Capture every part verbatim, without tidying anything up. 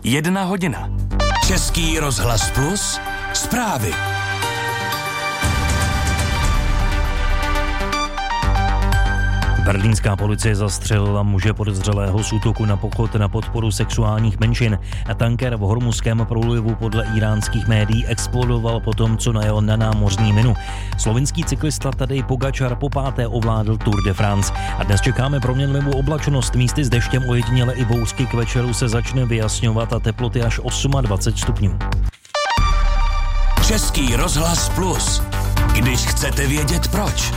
Jedna hodina. Český rozhlas Plus. Zprávy. Berlínská policie zastřelila muže podezřelého z útoku na pochod na podporu sexuálních menšin. Tanker v Hormuzském průlivu podle íránských médií explodoval po tom, co najel na námořní minu. Slovinský cyklista Tadej Pogačar po páté ovládl Tour de France. A dnes čekáme proměnlivou oblačnost. Místy s deštěm ojediněle i bouřky, k večeru se začne vyjasňovat a teploty až dvacet osm stupňů. Český rozhlas Plus. Když chcete vědět proč.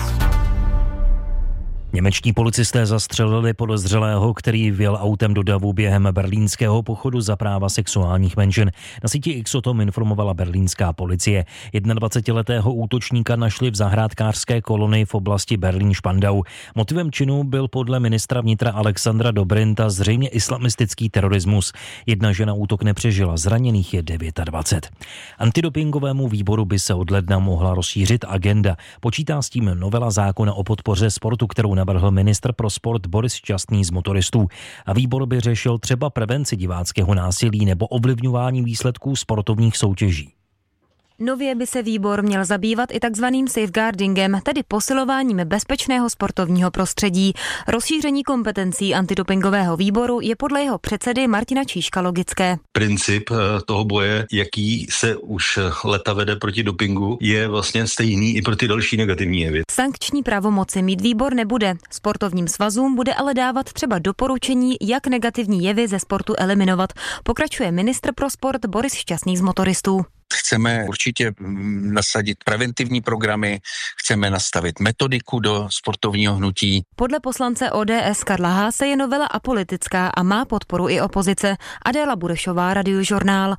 Němečtí policisté zastřelili podezřelého, který vjel autem do davu během berlínského pochodu za práva sexuálních menšin. Na síti X o tom informovala berlínská policie. dvacetijednoletého útočníka našli v zahrádkářské kolonii v oblasti Berlín-Špandau. Motivem činu byl podle ministra vnitra Alexandra Dobrinta zřejmě islamistický terorismus. Jedna žena útok nepřežila, zraněných je dvacet devět. Antidopingovému výboru by se od ledna mohla rozšířit agenda. Počítá s tím novela zákona o podpoře sportu, kterou navrhl ministr pro sport Boris Šťastný z Motoristů. A výbor by řešil třeba prevenci diváckého násilí nebo ovlivňování výsledků sportovních soutěží. Nově by se výbor měl zabývat i takzvaným safeguardingem, tedy posilováním bezpečného sportovního prostředí. Rozšíření kompetencí antidopingového výboru je podle jeho předsedy Martina Číška logické. Princip toho boje, jaký se už leta vede proti dopingu, je vlastně stejný i pro ty další negativní jevy. Sankční pravomoci mít výbor nebude. Sportovním svazům bude ale dávat třeba doporučení, jak negativní jevy ze sportu eliminovat. Pokračuje ministr pro sport Boris Šťastný z Motoristů. Chceme určitě nasadit preventivní programy, chceme nastavit metodiku do sportovního hnutí. Podle poslance O D S Karla Haase je novela apolitická a má podporu i opozice. Adéla Burešová, Radiožurnál.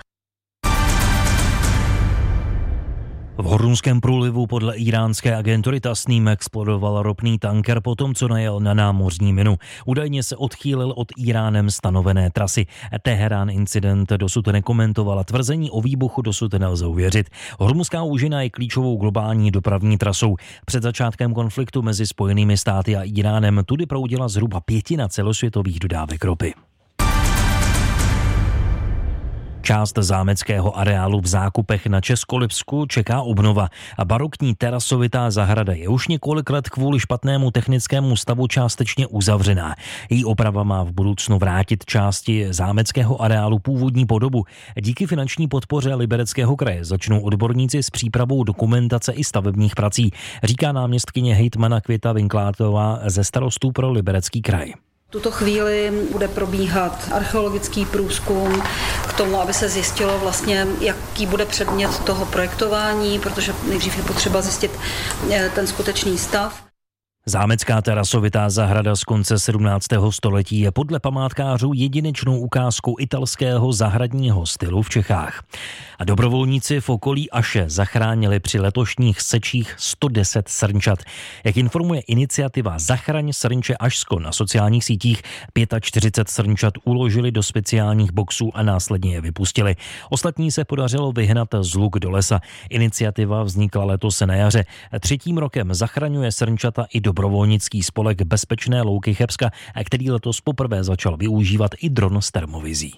V Hormuzském průlivu podle íránské agentury Tasnim explodoval ropný tanker po tom, co najel na námořní minu. Údajně se odchýlil od Íránem stanovené trasy. Teherán incident dosud nekomentoval a tvrzení o výbuchu dosud nelze uvěřit. Hormuzská úžina je klíčovou globální dopravní trasou. Před začátkem konfliktu mezi Spojenými státy a Íránem tudy proudila zhruba pětina celosvětových dodávek ropy. Část zámeckého areálu v Zákupech na Českolipsku čeká obnova a barokní terasovitá zahrada je už několik let kvůli špatnému technickému stavu částečně uzavřená. Její oprava má v budoucnu vrátit části zámeckého areálu původní podobu. Díky finanční podpoře Libereckého kraje začnou odborníci s přípravou dokumentace i stavebních prací, říká náměstkyně hejtmana Květa Vinklátová ze starostů pro Liberecký kraj. V tuto chvíli bude probíhat archeologický průzkum k tomu, aby se zjistilo vlastně, jaký bude předmět toho projektování, protože nejdřív je potřeba zjistit ten skutečný stav. Zámecká terasovitá zahrada z konce sedmnáctého století je podle památkářů jedinečnou ukázkou italského zahradního stylu v Čechách. A dobrovolníci v okolí Aše zachránili při letošních sečích sto deset srnčat. Jak informuje iniciativa Zachraň srnče Ašsko na sociálních sítích, čtyřicet pět srnčat uložili do speciálních boxů a následně je vypustili. Ostatní se podařilo vyhnat z luk do lesa. Iniciativa vznikla letos na jaře. Třetím rokem zachraňuje srnčata i dobrovolnický spolek Bezpečné louky Chebska, který letos poprvé začal využívat i dron s termovizí.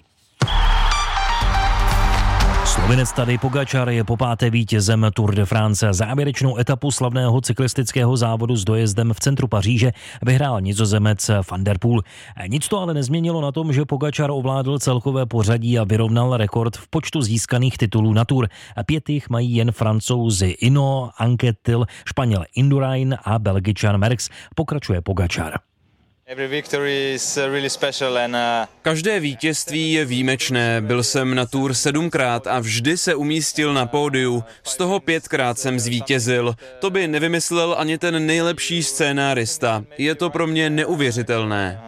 Slovinec Tadej Pogačar je po páté vítězem Tour de France. Závěrečnou etapu slavného cyklistického závodu s dojezdem v centru Paříže vyhrál Nizozemec Van der Poel. Nic to ale nezměnilo na tom, že Pogačar ovládl celkové pořadí a vyrovnal rekord v počtu získaných titulů na Tour. Pět jich mají jen Francouzi Ino, Anquetil, Španěl Indurain a Belgičan Merckx. Pokračuje Pogačar. Každé vítězství je výjimečné. Byl jsem na Tour sedmkrát a vždy se umístil na pódiu. Z toho pětkrát jsem zvítězil. To by nevymyslel ani ten nejlepší scénárista. Je to pro mě neuvěřitelné.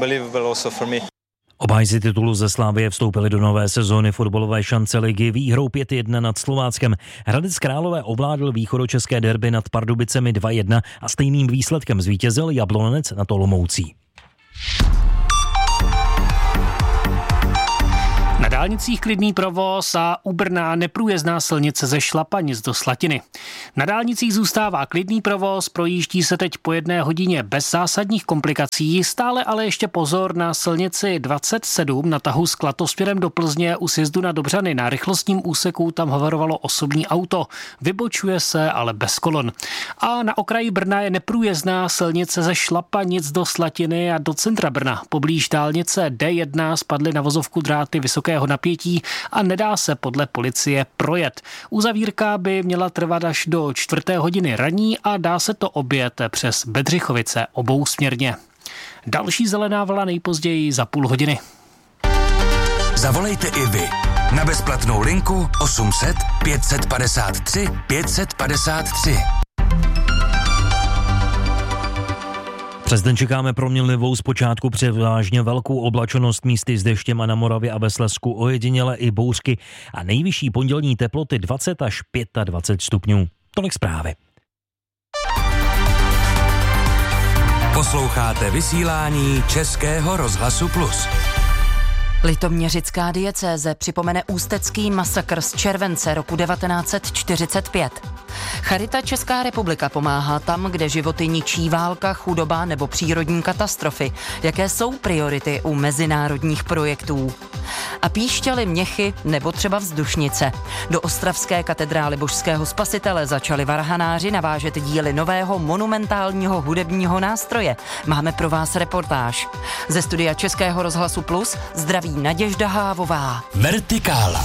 Obhájci titulu ze Slavie vstoupili do nové sezóny fotbalové šance ligy výhrou pět jedna nad Slováckem. Hradec Králové ovládl východočeské derby nad Pardubicemi dva jedna a stejným výsledkem zvítězil Jablonec nad Olomoucí. dálnicích klidný provoz a u Brna neprůjezdná silnice ze Šlapanic do Slatiny. Na dálnicích zůstává klidný provoz, projíždí se teď po jedné hodině bez zásadních komplikací, stále ale ještě pozor na silnici dvacet sedm na tahu z Klatov směrem do Plzně u sjezdu na Dobřany. Na rychlostním úseku tam hoverovalo osobní auto. Vybočuje se, ale bez kolon. A na okraji Brna je neprůjezdná silnice ze Šlapanic do Slatiny a do centra Brna. Poblíž dálnice D jedna spadly na vozovku dráty vysokého napětí a nedá se podle policie projet. Uzavírka by měla trvat až do čtvrté hodiny ranní a dá se to objet přes Bedřichovice obousměrně. Další zelená vlna nejpozději za půl hodiny. Zavolejte i vy na bezplatnou linku osm set pět set padesát tři pět set padesát tři. Přes den čekáme proměnlivou zpočátku převážně velkou oblačenost, místy s deštěm a na Moravě a ve Slezsku ojediněle i bouřky a nejvyšší pondělní teploty dvacet až dvacet pět stupňů. Tolik zprávy. Posloucháte vysílání Českého rozhlasu Plus. Litoměřická diecéze připomene ústecký masakr z července roku devatenáct set čtyřicet pět. Charita Česká republika pomáhá tam, kde životy ničí válka, chudoba nebo přírodní katastrofy. Jaké jsou priority u mezinárodních projektů? A píšťaly měchy nebo třeba vzdušnice. Do ostravské katedrály Božského spasitele začali varhanáři navážet díly nového monumentálního hudebního nástroje. Máme pro vás reportáž. Ze studia Českého rozhlasu Plus zdraví Naděžda Hávová. Vertikála.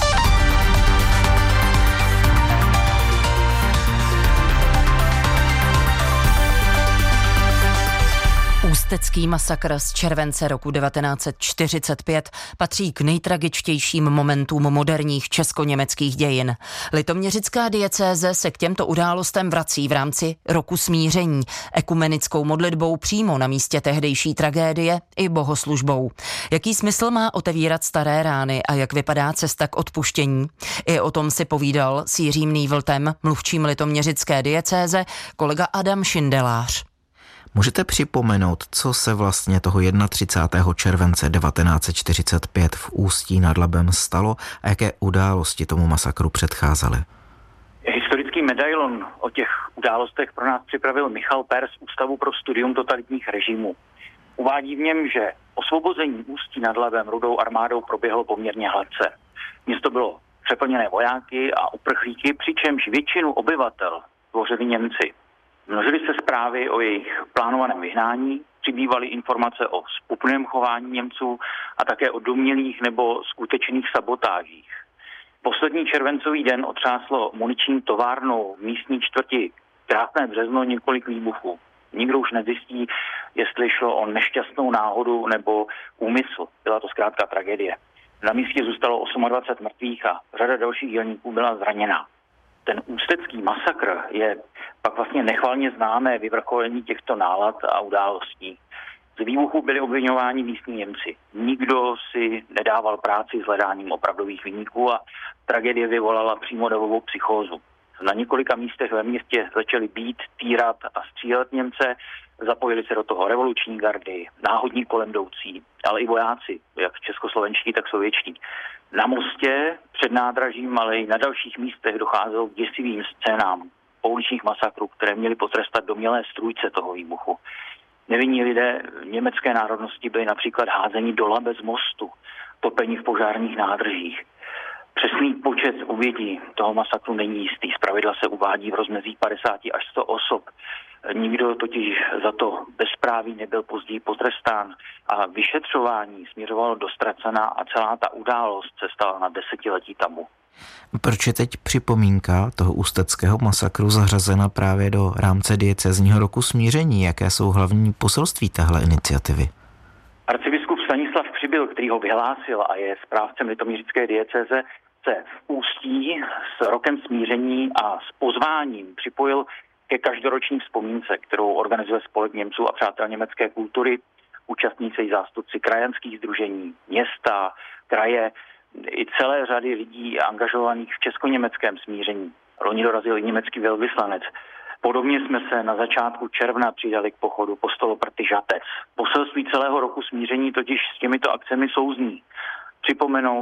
Ústecký masakr z července roku devatenáct set čtyřicet pět patří k nejtragičtějším momentům moderních česko-německých dějin. Litoměřická diecéze se k těmto událostem vrací v rámci roku smíření, ekumenickou modlitbou přímo na místě tehdejší tragédie i bohoslužbou. Jaký smysl má otevírat staré rány a jak vypadá cesta k odpuštění? I o tom si povídal s Jiřím Nývltem, mluvčím Litoměřické diecéze, kolega Adam Šindelář. Můžete připomenout, co se vlastně toho třicátého prvního července devatenáct set čtyřicet pět v Ústí nad Labem stalo a jaké události tomu masakru předcházely? Historický medailon o těch událostech pro nás připravil Michal Per z Ústavu pro studium totalitních režimů. Uvádí v něm, že osvobození Ústí nad Labem Rudou armádou proběhlo poměrně hladce. Město bylo přeplněné vojáky a uprchlíky, přičemž většinu obyvatel tvořili Němci. Množily se zprávy o jejich plánovaném vyhnání, přibývaly informace o zpupném chování Němců a také o domnělých nebo skutečných sabotážích. Poslední červencový den otřáslo muniční továrnou v místní čtvrti Krásné Březno několik výbuchů. Nikdo už nezjistí, jestli šlo o nešťastnou náhodu nebo úmysl. Byla to zkrátka tragédie. Na místě zůstalo dvacet osm mrtvých a řada dalších dělníků byla zraněna. Ten ústecký masakr je pak vlastně nechvalně známé vyvrcholení těchto nálad a událostí. Z výbuchu byli obviňováni místní Němci. Nikdo si nedával práci s hledáním opravdových viníků a tragédie vyvolala přímo davovou psychózu. Na několika místech ve městě začali být, týrat a střílet Němce, zapojili se do toho revoluční gardy, náhodní kolem jdoucí, ale i vojáci, jak českoslovenští, tak sovětští. Na mostě před nádražím, ale i na dalších místech docházelo k děsivým scénám pouličních masakrů, které měly potrestat domnělé strůjce toho výbuchu. Nevinní lidé německé národnosti byli například házeni do Labe z mostu, topení v požárních nádržích. Přesný počet obětí toho masakru není jistý. Zpravidla se uvádí v rozmezí padesát až sto osob. Nikdo totiž za to bezpráví nebyl později potrestán a vyšetřování směřovalo do ztracena a celá ta událost se stala na desetiletí tabu. Proč je teď připomínka toho ústeckého masakru zařazena právě do rámce diecézního roku smíření? Jaké jsou hlavní poselství téhle iniciativy? Arcibiskup Stanislav Přibyl, který ho vyhlásil a je správcem litoměřické diecéze, se v Ústí s rokem smíření a s pozváním připojil ke každoroční vzpomínce, kterou organizuje Spolek Němců a přátel německé kultury. Účastní se i zástupci krajanských sdružení, města, kraje i celé řady lidí angažovaných v česko-německém smíření. Loni dorazil i německý velvyslanec. Podobně jsme se na začátku června přidali k pochodu Postoloprty Žatec. Poselství celého roku smíření totiž s těmito akcemi souzní. Připomenout,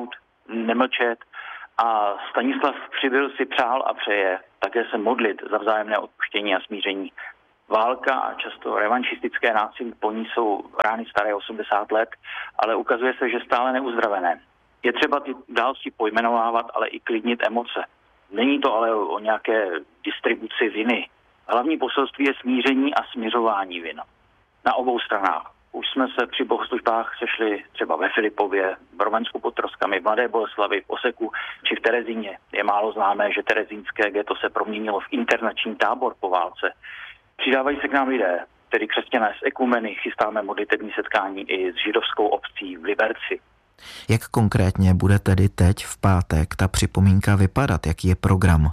nemlčet a Stanislav Přibyl si přál a přeje také se modlit za vzájemné odpuštění a smíření. Válka a často revanšistické násilí po ní jsou rány staré osmdesát let, ale ukazuje se, že stále neuzdravené. Je třeba ty události pojmenovávat, ale i klidnit emoce. Není to ale o nějaké distribuci viny. Hlavní poselství je smíření a směřování vin. Na obou stranách. Už jsme se při bohoslužbách sešli třeba ve Filipově, v Romensku pod Troskami, v Mladé Boleslavi, v Oseku či v Terezíně. Je málo známé, že terezínské ghetto se proměnilo v internační tábor po válce. Přidávají se k nám lidé, tedy křesťané z ekumeny, chystáme modlitební setkání i s židovskou obcí v Liberci. Jak konkrétně bude tedy teď v pátek ta připomínka vypadat? Jaký je program?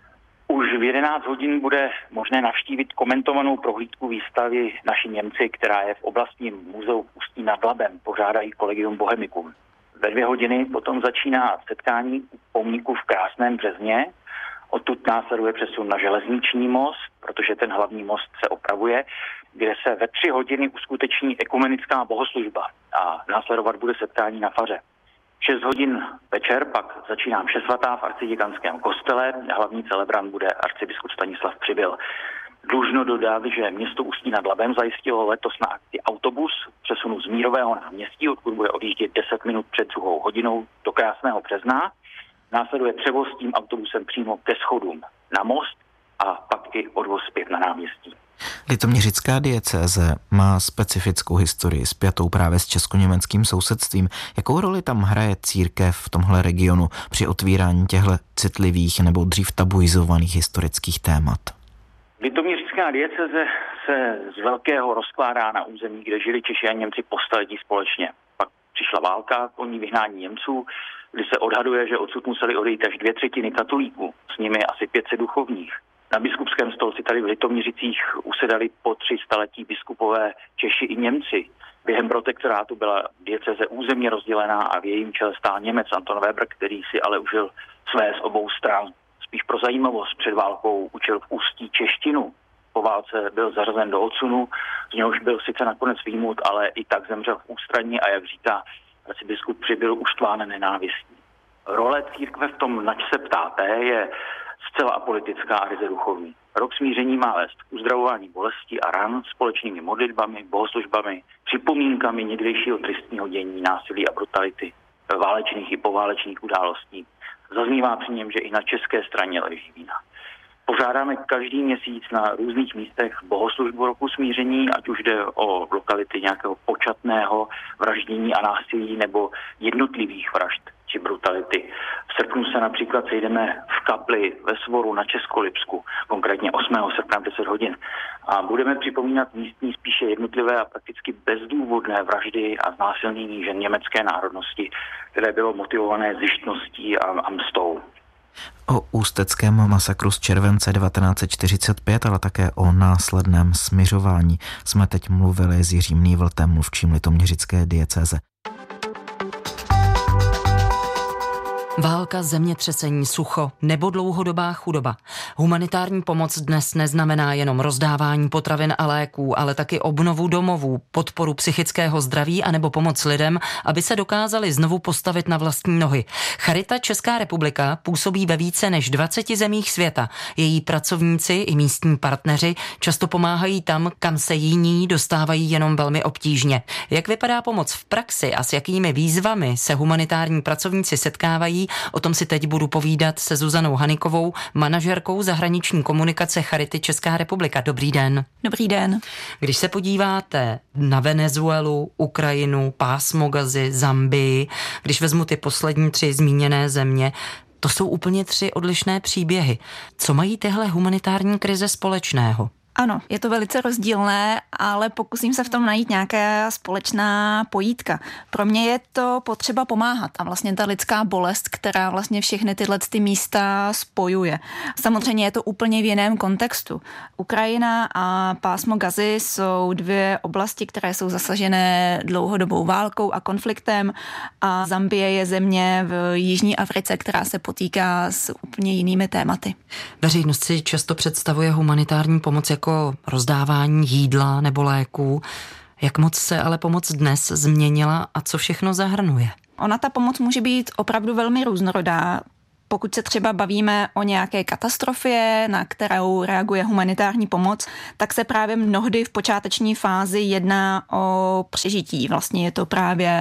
Už v jedenáct hodin bude možné navštívit komentovanou prohlídku výstavy Naši Němci, která je v oblastním muzeu v Ústí nad Labem, pořádají Collegium Bohemicum. Ve dvě hodiny potom začíná setkání u pomníku v Krásném Březně. Odtud následuje přesun na železniční most, protože ten hlavní most se opravuje, kde se ve tři hodiny uskuteční ekumenická bohoslužba a následovat bude setkání na faře. šest hodin večer pak začíná mše svatá v arciděkanském kostele. Hlavní celebrant bude arcibiskup Stanislav Přibyl. Dlužno dodat, že město Ústí nad Labem zajistilo letos na akci autobus přesunu z Mírového náměstí, odkud bude odjíždět deset minut před druhou hodinou do Krásného Března. Následuje převoz tím autobusem přímo ke schodům na most a pak i odvoz zpět na náměstí. Litoměřická diecéze má specifickou historii spjatou právě s česko-německým sousedstvím. Jakou roli tam hraje církev v tomhle regionu při otvírání těchto citlivých nebo dřív tabuizovaných historických témat? Litoměřická diecéze se z velkého rozkládá na území, kde žili Češi a Němci po staletí společně. Pak přišla válka, koní vyhnání Němců, kdy se odhaduje, že odsud museli odejít až dvě třetiny katolíků, s nimi asi pět set duchovních. Na biskupském stolci tady v Litoměřicích usedali po tři staletí biskupové Češi i Němci. Během protektorátu byla diecéze územně rozdělená a v jejím čele stál Němec Anton Weber, který si ale užil své z obou stran. Spíš pro zajímavost před válkou učil v Ústí češtinu. Po válce byl zařazen do odsunu, z něhož byl sice nakonec výjimut, ale i tak zemřel v ústraní a jak říká arcibiskup Přibyl, uštván nenávistí. Role církve v tom, nač se ptáte, je zcela apolitická a ryze duchovní. Rok smíření má vést k uzdravování bolesti a ran společnými modlitbami, bohoslužbami, připomínkami někdejšího tristního dění, násilí a brutality, válečných i poválečných událostí. Zaznívá při něm, že i na české straně leží vina. Pořádáme každý měsíc na různých místech bohoslužbu roku smíření, ať už jde o lokality nějakého počatného vraždění a násilí nebo jednotlivých vražd či brutality. V srpnu se například sejdeme v kapli ve Svoru na Českolipsku, konkrétně osmého srpna v deset hodin. A budeme připomínat místní spíše jednotlivé a prakticky bezdůvodné vraždy a znásilnění žen německé národnosti, které bylo motivované zištností a, a mstou. O ústeckém masakru z července devatenáct set čtyřicet pět, ale také o následném smiřování jsme teď mluvili s Jiřím Nývltem, mluvčím litoměřické diecéze. Válka, zemětřesení, sucho nebo dlouhodobá chudoba. Humanitární pomoc dnes neznamená jenom rozdávání potravin a léků, ale taky obnovu domovů, podporu psychického zdraví anebo pomoc lidem, aby se dokázali znovu postavit na vlastní nohy. Charita Česká republika působí ve více než dvaceti zemích světa. Její pracovníci i místní partneři často pomáhají tam, kam se jiní dostávají jenom velmi obtížně. Jak vypadá pomoc v praxi a s jakými výzvami se humanitární pracovníci setkávají, o tom si teď budu povídat se Zuzanou Hanikovou, manažerkou zahraniční komunikace Charity Česká republika. Dobrý den. Dobrý den. Když se podíváte na Venezuelu, Ukrajinu, pásmo Gazy, Zambii, když vezmu ty poslední tři zmíněné země, to jsou úplně tři odlišné příběhy. Co mají tyhle humanitární krize společného? Ano, je to velice rozdílné, ale pokusím se v tom najít nějaká společná pojítka. Pro mě je to potřeba pomáhat a vlastně ta lidská bolest, která vlastně všechny tyhle ty místa spojuje. Samozřejmě je to úplně v jiném kontextu. Ukrajina a pásmo Gazy jsou dvě oblasti, které jsou zasažené dlouhodobou válkou a konfliktem a Zambie je země v Jižní Africe, která se potýká s úplně jinými tématy. Veřejnost si často představuje humanitární pomoc jako rozdávání jídla nebo léků. Jak moc se ale pomoc dnes změnila a co všechno zahrnuje? Ona ta pomoc může být opravdu velmi různorodá. Pokud se třeba bavíme o nějaké katastrofě, na kterou reaguje humanitární pomoc, tak se právě mnohdy v počáteční fázi jedná o přežití. Vlastně je to právě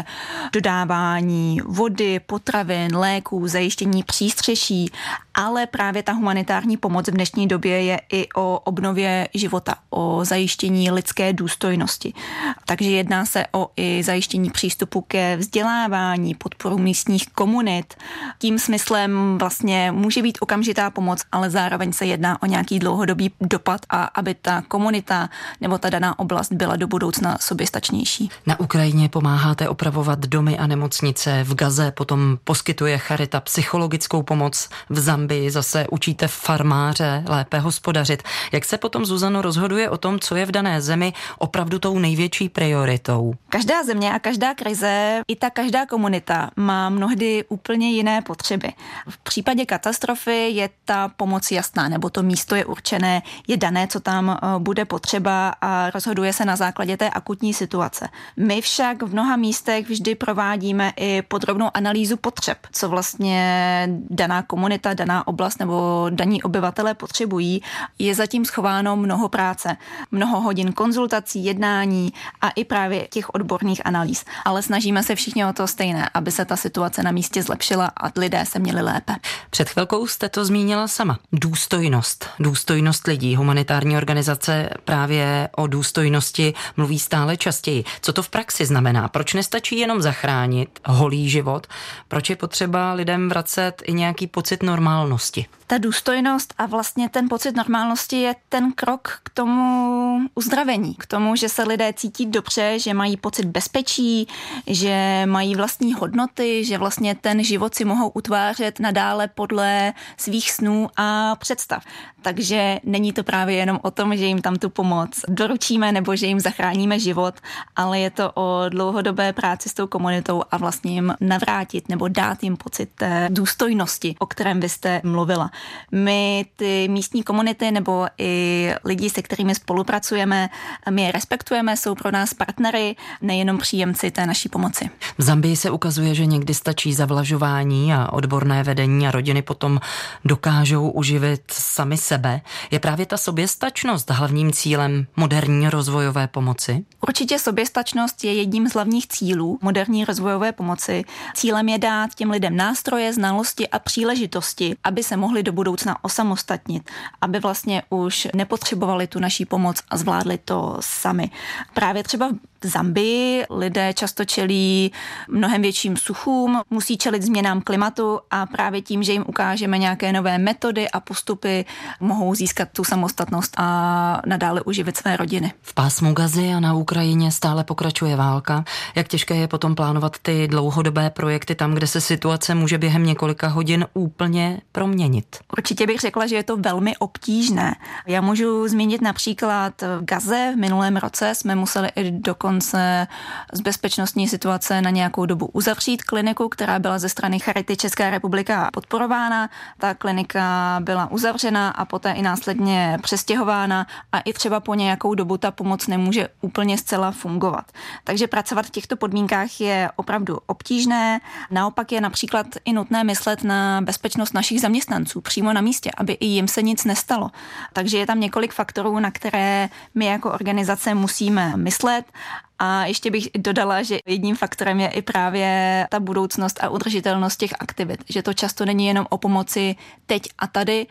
dodávání vody, potravin, léků, zajištění přístřeší, ale právě ta humanitární pomoc v dnešní době je i o obnově života, o zajištění lidské důstojnosti. Takže jedná se o i zajištění přístupu ke vzdělávání, podporu místních komunit. Tím smyslem vlastně může být okamžitá pomoc, ale zároveň se jedná o nějaký dlouhodobý dopad a aby ta komunita nebo ta daná oblast byla do budoucna soběstačnější. Na Ukrajině pomáháte opravovat domy a nemocnice, v Gaze potom poskytuje Charita psychologickou pomoc, v Zambii zase učíte farmáře lépe hospodařit. Jak se potom, Zuzano, rozhoduje o tom, co je v dané zemi opravdu tou největší prioritou? Každá země a každá krize, i ta každá komunita má mnohdy úplně jiné potřeby. V případě katastrofy je ta pomoc jasná, nebo to místo je určené, je dané, co tam bude potřeba a rozhoduje se na základě té akutní situace. My však v mnoha místech vždy provádíme i podrobnou analýzu potřeb, co vlastně daná komunita, daná oblast nebo daní obyvatelé potřebují. Je zatím schováno mnoho práce, mnoho hodin konzultací, jednání a i právě těch odborných analýz. Ale snažíme se všichni o to stejné, aby se ta situace na místě zlepšila a lidé se měli lépe. Před chvilkou jste to zmínila sama. Důstojnost. Důstojnost lidí. Humanitární organizace právě o důstojnosti mluví stále častěji. Co to v praxi znamená? Proč nestačí jenom zachránit holý život? Proč je potřeba lidem vracet i nějaký pocit normálnosti? Ta důstojnost a vlastně ten pocit normálnosti je ten krok k tomu uzdravení, k tomu, že se lidé cítí dobře, že mají pocit bezpečí, že mají vlastní hodnoty, že vlastně ten život si mohou utvářet nadále podle svých snů a představ. Takže není to právě jenom o tom, že jim tam tu pomoc doručíme nebo že jim zachráníme život, ale je to o dlouhodobé práci s tou komunitou a vlastně jim navrátit nebo dát jim pocit té důstojnosti, o kterém vy jste mluvila. My ty místní komunity nebo i lidi, se kterými spolupracujeme, my je respektujeme, jsou pro nás partnery, nejenom příjemci té naší pomoci. V Zambii se ukazuje, že někdy stačí zavlažování a odborné vedení a rodiny potom dokážou uživit sami sebe. Je právě ta soběstačnost hlavním cílem moderní rozvojové pomoci? Určitě soběstačnost je jedním z hlavních cílů moderní rozvojové pomoci. Cílem je dát těm lidem nástroje, znalosti a příležitosti, aby se mohli do budoucna osamostatnit, aby vlastně už nepotřebovali tu naší pomoc a zvládli to sami. Právě třeba v Zambii lidé často čelí mnohem větším suchům, musí čelit změnám klimatu a právě tím, že jim ukážeme nějaké nové metody a postupy, mohou získat tu samostatnost a nadále uživit své rodiny. V pásmu Gazy a na Ukrajině stále pokračuje válka. Jak těžké je potom plánovat ty dlouhodobé projekty tam, kde se situace může během několika hodin úplně proměnit? Určitě bych řekla, že je to velmi obtížné. Já můžu zmínit například v Gaze v minulém roce jsme museli i dokonce z bezpečnostní situace na nějakou dobu uzavřít kliniku, která byla ze strany Charity Česká republika podporována. Ta klinika byla uzavřena a poté i následně přestěhována a i třeba po nějakou dobu ta pomoc nemůže úplně zcela fungovat. Takže pracovat v těchto podmínkách je opravdu obtížné. Naopak je například i nutné myslet na bezpečnost našich zaměstnanců přímo na místě, aby i jim se nic nestalo. Takže je tam několik faktorů, na které my jako organizace musíme myslet. A ještě bych dodala, že jedním faktorem je i právě ta budoucnost a udržitelnost těch aktivit. Že to často není jenom o pomoci teď a tady,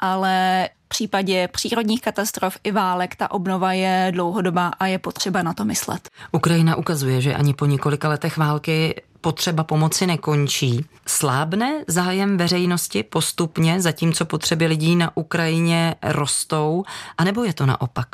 ale v případě přírodních katastrof i válek ta obnova je dlouhodobá a je potřeba na to myslet. Ukrajina ukazuje, že ani po několika letech války potřeba pomoci nekončí. Slábne zájem veřejnosti postupně, zatímco potřeby lidí na Ukrajině rostou, anebo je to naopak?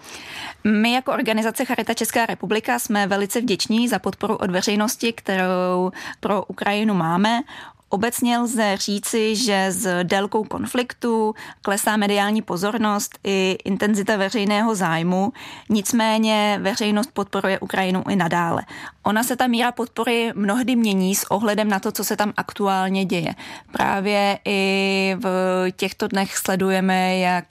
My jako organizace Charita Česká republika jsme velice vděční za podporu od veřejnosti, kterou pro Ukrajinu máme. Obecně lze říci, že s délkou konfliktu klesá mediální pozornost i intenzita veřejného zájmu, nicméně veřejnost podporuje Ukrajinu i nadále. Ona se ta míra podpory mnohdy mění s ohledem na to, co se tam aktuálně děje. Právě i v těchto dnech sledujeme, jak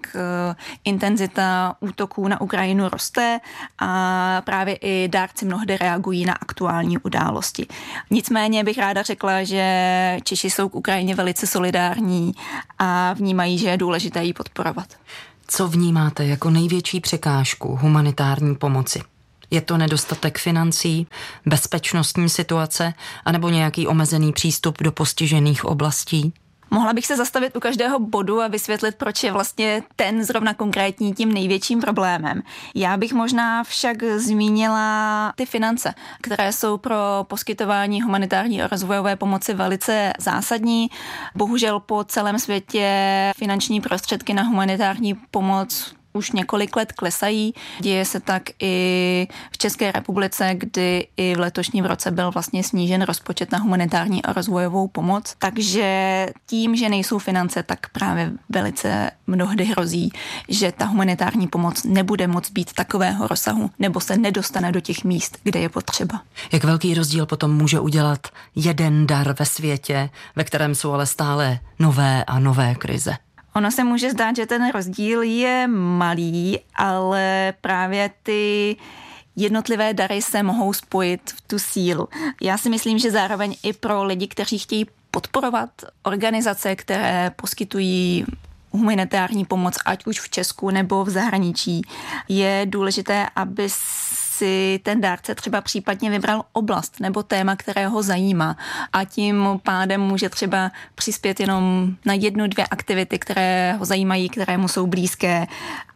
intenzita útoků na Ukrajinu roste a právě i dárci mnohdy reagují na aktuální události. Nicméně bych ráda řekla, že Češi jsou k Ukrajině velice solidární a vnímají, že je důležité ji podporovat. Co vnímáte jako největší překážku humanitární pomoci? Je to nedostatek financí, bezpečnostní situace anebo nějaký omezený přístup do postižených oblastí? Mohla bych se zastavit u každého bodu a vysvětlit, proč je vlastně ten zrovna konkrétní tím největším problémem. Já bych možná však zmínila ty finance, které jsou pro poskytování humanitární a rozvojové pomoci velice zásadní. Bohužel po celém světě finanční prostředky na humanitární pomoc už několik let klesají. Děje se tak i v České republice, kdy i v letošním roce byl vlastně snížen rozpočet na humanitární a rozvojovou pomoc. Takže tím, že nejsou finance, tak právě velice mnohdy hrozí, že ta humanitární pomoc nebude moc být takového rozsahu nebo se nedostane do těch míst, kde je potřeba. Jak velký rozdíl potom může udělat jeden dar ve světě, ve kterém jsou ale stále nové a nové krize? Ono se může zdát, že ten rozdíl je malý, ale právě ty jednotlivé dary se mohou spojit v tu sílu. Já si myslím, že zároveň i pro lidi, kteří chtějí podporovat organizace, které poskytují humanitární pomoc, ať už v Česku nebo v zahraničí, je důležité, aby si ten dárce třeba případně vybral oblast nebo téma, které ho zajímá a tím pádem může třeba přispět jenom na jednu, dvě aktivity, které ho zajímají, které mu jsou blízké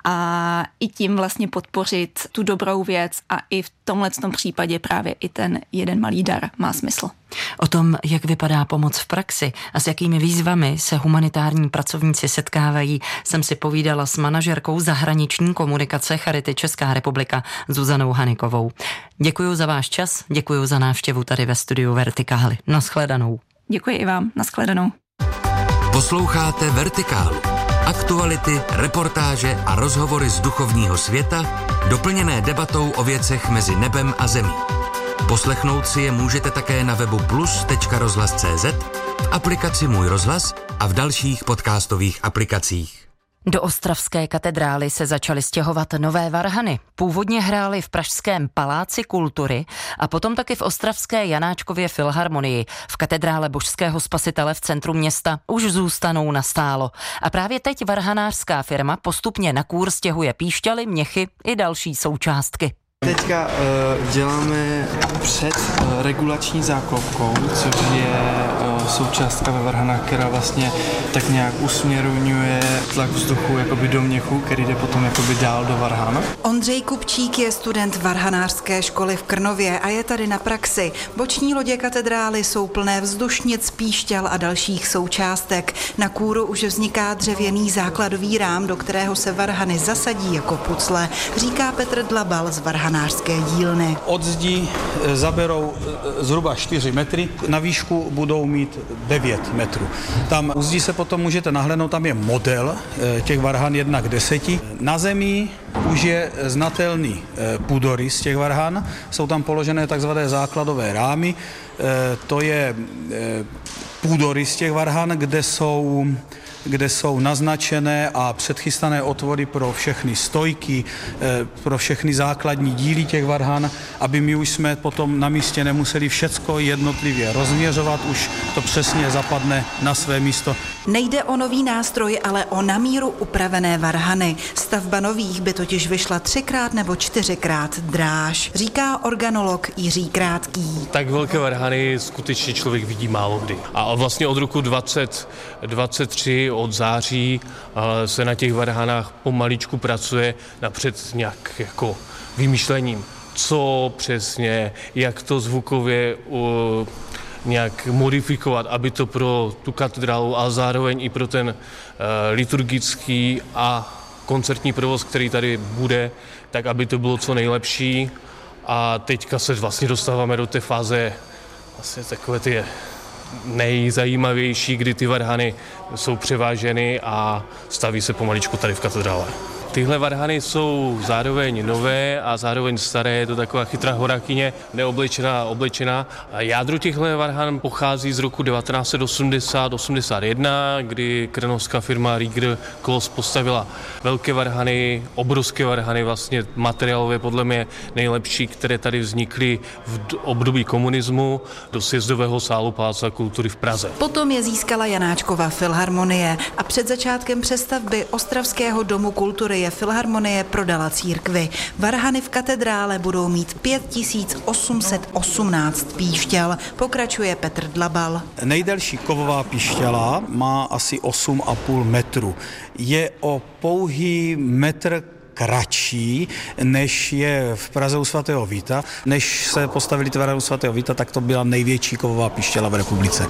a i tím vlastně podpořit tu dobrou věc a i v tomhletom případě právě i ten jeden malý dar má smysl. O tom, jak vypadá pomoc v praxi a s jakými výzvami se humanitární pracovníci setkávají, jsem si povídala s manažerkou zahraniční komunikace Charity Česká republika Zuzanou Hanikovou. Děkuji za váš čas, děkuji za návštěvu tady ve studiu Vertikály. Nashledanou. Děkuji i vám. Nashledanou. Posloucháte Vertikálu. Aktuality, reportáže a rozhovory z duchovního světa, doplněné debatou o věcech mezi nebem a zemí. Poslechnout si je můžete také na webu plus tečka rozhlas tečka cé zet, v aplikaci Můj rozhlas a v dalších podcastových aplikacích. Do ostravské katedrály se začaly stěhovat nové varhany. Původně hrály v pražském Paláci kultury a potom taky v ostravské Janáčkově filharmonii. V katedrále Božského spasitele v centru města už zůstanou nastálo. A právě teď varhanářská firma postupně na kůr stěhuje píšťaly, měchy i další součástky. Teďka uh, děláme před uh, regulační záklopkou, což je uh, součástka ve varhanách, která vlastně tak nějak usměrňuje tlak vzduchu jakoby do měchu, který jde potom jakoby dál do varhana. Ondřej Kupčík je student varhanářské školy v Krnově a je tady na praxi. Boční lodě katedrály jsou plné vzdušnic, píšťal a dalších součástek. Na kůru už vzniká dřevěný základový rám, do kterého se varhany zasadí jako pucle, říká Petr Dlabal z varhanářské dílny. Od zdí zaberou zhruba čtyři metry, na výšku budou mít devět metrů. Tam u zdí se potom můžete nahlédnout, tam je model těch varhan jedna k deseti. Na zemi už je znatelný půdorys z těch varhan, jsou tam položené takzvané základové rámy, to je půdorys z těch varhan, kde jsou kde jsou naznačené a předchystané otvory pro všechny stojky, pro všechny základní díly těch varhan, aby my už jsme potom na místě nemuseli všecko jednotlivě rozměřovat, už to přesně zapadne na své místo. Nejde o nový nástroj, ale o na míru upravené varhany. Stavba nových by totiž vyšla třikrát nebo čtyřikrát dráž, říká organolog Jiří Krátký. Tak velké varhany skutečně člověk vidí málo kdy. A vlastně od roku dvacet dvacet tři, od září, se na těch varhanách pomaličku pracuje napřed nějak jako vymýšlením, co přesně, jak to zvukově uh, nějak modifikovat, aby to pro tu katedrálu a zároveň i pro ten uh, liturgický a koncertní provoz, který tady bude, tak aby to bylo co nejlepší. A teďka se vlastně dostáváme do té fáze vlastně takové ty nejzajímavější, kdy ty varhany jsou převáženy a staví se pomaličku tady v katedrále. Tyhle varhany jsou zároveň nové a zároveň staré, je to taková chytrá horákyně, neoblečená a oblečená. A jádro těchto varhan pochází z roku devatenáct set osmdesát osmdesát jedna, kdy krnovská firma Rieger Kloss postavila velké varhany, obrovské varhany, vlastně materiálové podle mě nejlepší, které tady vznikly v období komunismu do sjezdového sálu Paláce kultury v Praze. Potom je získala Janáčkova filharmonie a před začátkem přestavby Ostravského domu kultury je filharmonie prodala církvi. Varhany v katedrále budou mít pět tisíc osm set osmnáct píšťal, pokračuje Petr Dlabal. Nejdelší kovová píšťala má asi osm a půl metru. Je o pouhý metr kratší, než je v Praze u svatého Víta. Než se postavili ty varhany u svatého Víta, tak to byla největší kovová píšťala v republice.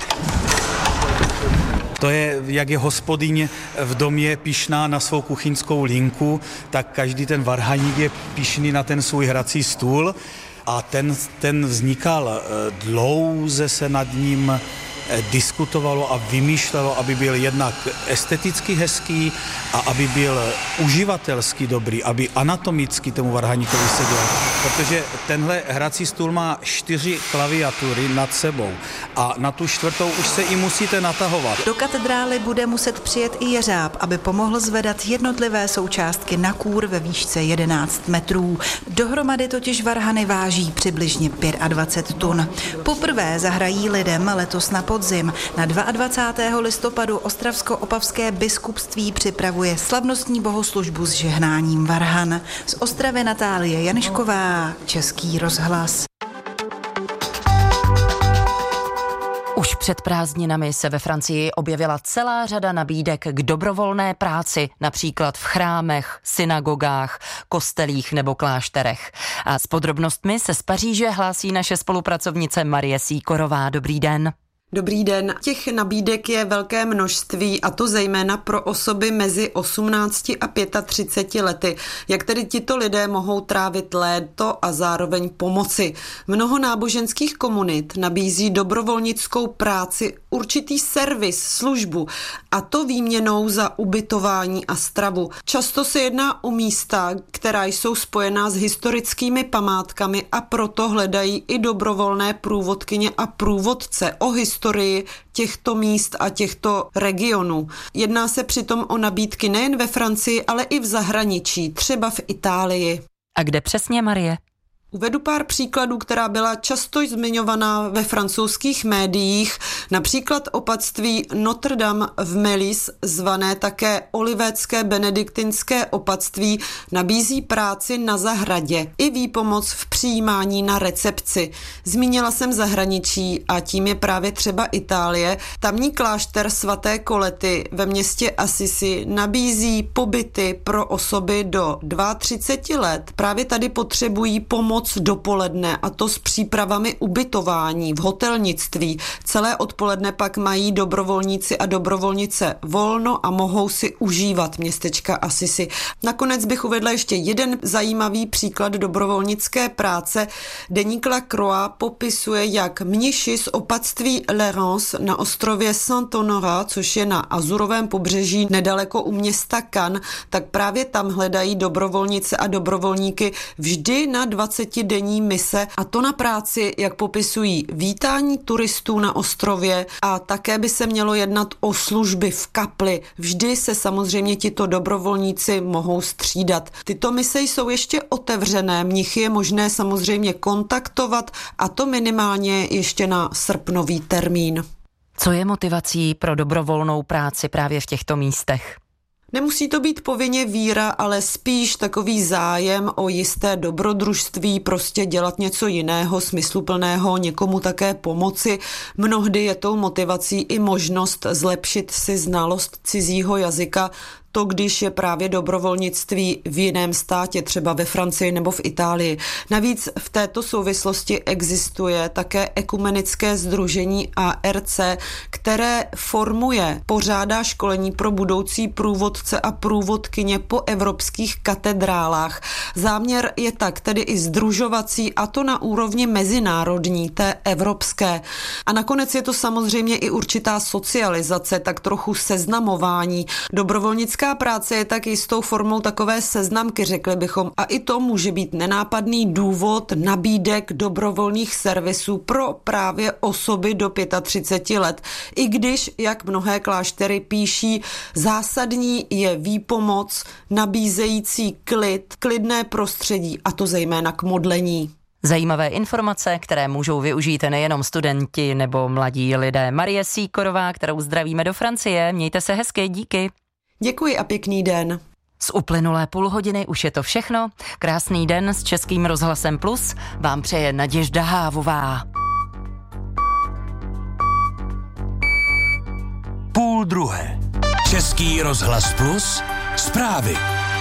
To je, jak je hospodyně v domě pyšná na svou kuchyňskou linku, tak každý ten varhaník je pyšný na ten svůj hrací stůl a ten, ten vznikal dlouze, se nad ním diskutovalo a vymýšlelo, aby byl jednak esteticky hezký a aby byl uživatelsky dobrý, aby anatomicky tomu varhaníkovi seděl. Protože tenhle hrací stůl má čtyři klaviatury nad sebou a na tu čtvrtou už se i musíte natahovat. Do katedrály bude muset přijet i jeřáb, aby pomohl zvedat jednotlivé součástky na kůr ve výšce jedenáct metrů. Dohromady totiž varhany váží přibližně dvacet pět tun. Poprvé zahrají lidem letos na podzim. Na dvacátého druhého listopadu Ostravsko-opavské biskupství připravuje slavnostní bohoslužbu s žehnáním varhan. Z Ostravy Natálie Janišková, Český rozhlas. Už před prázdninami se ve Francii objevila celá řada nabídek k dobrovolné práci, například v chrámech, synagogách, kostelích nebo klášterech. A s podrobnostmi se z Paříže hlásí naše spolupracovnice Marie Sýkorová. Dobrý den. Dobrý den. Těch nabídek je velké množství a to zejména pro osoby mezi osmnácti a třiceti pěti lety. Jak tedy tito lidé mohou trávit léto a zároveň pomoci? Mnoho náboženských komunit nabízí dobrovolnickou práci, určitý servis, službu a to výměnou za ubytování a stravu. Často se jedná o místa, která jsou spojená s historickými památkami a proto hledají i dobrovolné průvodkyně a průvodce o historii historii těchto míst a těchto regionů. Jedná se přitom o nabídky nejen ve Francii, ale i v zahraničí, třeba v Itálii. A kde přesně, Marie? Uvedu pár příkladů, která byla často zmiňovaná ve francouzských médiích, například opatství Notre Dame v Melis, zvané také Olivécké benediktinské opatství, nabízí práci na zahradě i výpomoc v přijímání na recepci. Zmínila jsem zahraničí a tím je právě třeba Itálie. Tamní klášter svaté Kolety ve městě Assisi nabízí pobyty pro osoby do třiceti dvou let. Právě tady potřebují pomoc dopoledne a to s přípravami ubytování v hotelnictví. Celé odpoledne pak mají dobrovolníci a dobrovolnice volno a mohou si užívat městečka Assisi. Nakonec bych uvedla ještě jeden zajímavý příklad dobrovolnické práce. Deník La Croix popisuje, jak mniši z opatství Lérance na ostrově Saint-Honorat, což je na Azurovém pobřeží nedaleko u města Cannes, tak právě tam hledají dobrovolnice a dobrovolníky vždy na dvacetidenní mise a to na práci, jak popisují, vítání turistů na ostrově a také by se mělo jednat o služby v kapli. Vždy se samozřejmě tito dobrovolníci mohou střídat. Tyto mise jsou ještě otevřené, mnichy je možné samozřejmě kontaktovat a to minimálně ještě na srpnový termín. Co je motivací pro dobrovolnou práci právě v těchto místech? Nemusí to být povinně víra, ale spíš takový zájem o jisté dobrodružství, prostě dělat něco jiného, smysluplného, někomu také pomoci. Mnohdy je tou motivací i možnost zlepšit si znalost cizího jazyka. to, když je právě dobrovolnictví v jiném státě, třeba ve Francii nebo v Itálii. Navíc v této souvislosti existuje také ekumenické sdružení A R C, které formuje, pořádá školení pro budoucí průvodce a průvodkyně po evropských katedrálách. Záměr je tak tedy i sdružovací, a to na úrovni mezinárodní, té evropské. A nakonec je to samozřejmě i určitá socializace, tak trochu seznamování. Dobrovolnická práce je tak jistou formou takové seznamky, řekli bychom, a i to může být nenápadný důvod nabídek dobrovolných servisů pro právě osoby do třicet pět let. I když, jak mnohé kláštery píší, zásadní je výpomoc nabízející klid, klidné prostředí, a to zejména k modlení. Zajímavé informace, které můžou využít nejenom studenti nebo mladí lidé. Marie Sýkorová, kterou zdravíme do Francie. Mějte se hezky, díky. Děkuji a pěkný den. Z uplynulé půl hodiny už je to všechno. Krásný den s Českým rozhlasem Plus vám přeje Naděžda Hávová. Půl druhé. Český rozhlas Plus. Zprávy.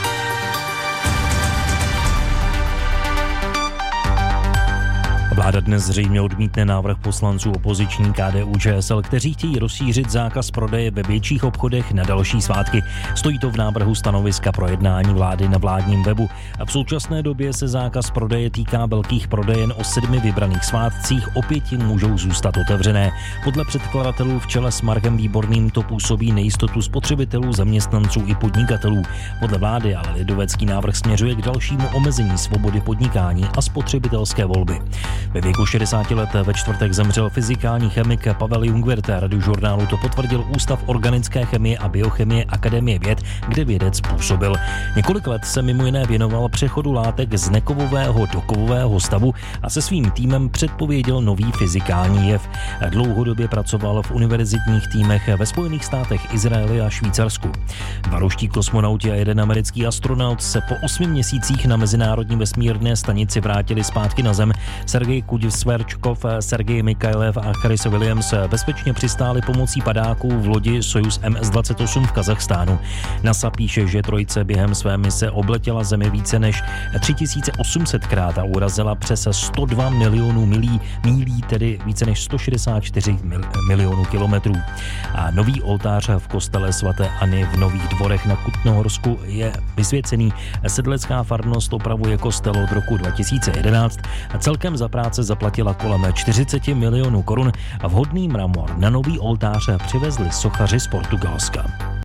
Vláda dnes zřejmě odmítne návrh poslanců opoziční K D U Č S L, kteří chtějí rozšířit zákaz prodeje ve větších obchodech na další svátky. Stojí to v návrhu stanoviska pro jednání vlády na vládním webu. A v současné době se zákaz prodeje týká velkých prodejen o sedmi vybraných svátcích, o pěti můžou zůstat otevřené. Podle předkladatelů v čele s Markem Výborným to působí nejistotu spotřebitelů, zaměstnanců i podnikatelů. Podle vlády ale lidovecký návrh směřuje k dalšímu omezení svobody podnikání a spotřebitelské volby. Ve věku šedesáti let ve čtvrtek zemřel fyzikální chemik Pavel Jungwirth. Radiožurnálu to potvrdil Ústav organické chemie a biochemie Akademie věd, kde vědec působil. Několik let se mimo jiné věnoval přechodu látek z nekovového do kovového stavu a se svým týmem předpověděl nový fyzikální jev. Dlouhodobě pracoval v univerzitních týmech ve Spojených státech, Izraeli a Švýcarsku. Dva ruští kosmonauti a jeden americký astronaut se po osmi měsících na mezinárodní vesmírné stanici vrátili zpátky na Zem. Sergej Kudysverčkov, Sergej Mikajlev a Chris Williams bezpečně přistáli pomocí padáků v lodi Sojuz M S dvacet osm v Kazachstánu. NASA píše, že trojice během své mise obletěla Zemi více než tři tisíce osm set krát a urazila přes sto dva milionů milí, mílí, tedy více než sto šedesát čtyři milionů kilometrů. A nový oltář v kostele svaté Anny v Nových Dvorech na Kutnohorsku je vysvěcený. Sedlecká farnost opravuje kostel od roku dva tisíce jedenáct a celkem za práce zaplatila kolem čtyřicet milionů korun a vhodný mramor na nový oltář přivezli sochaři z Portugalska.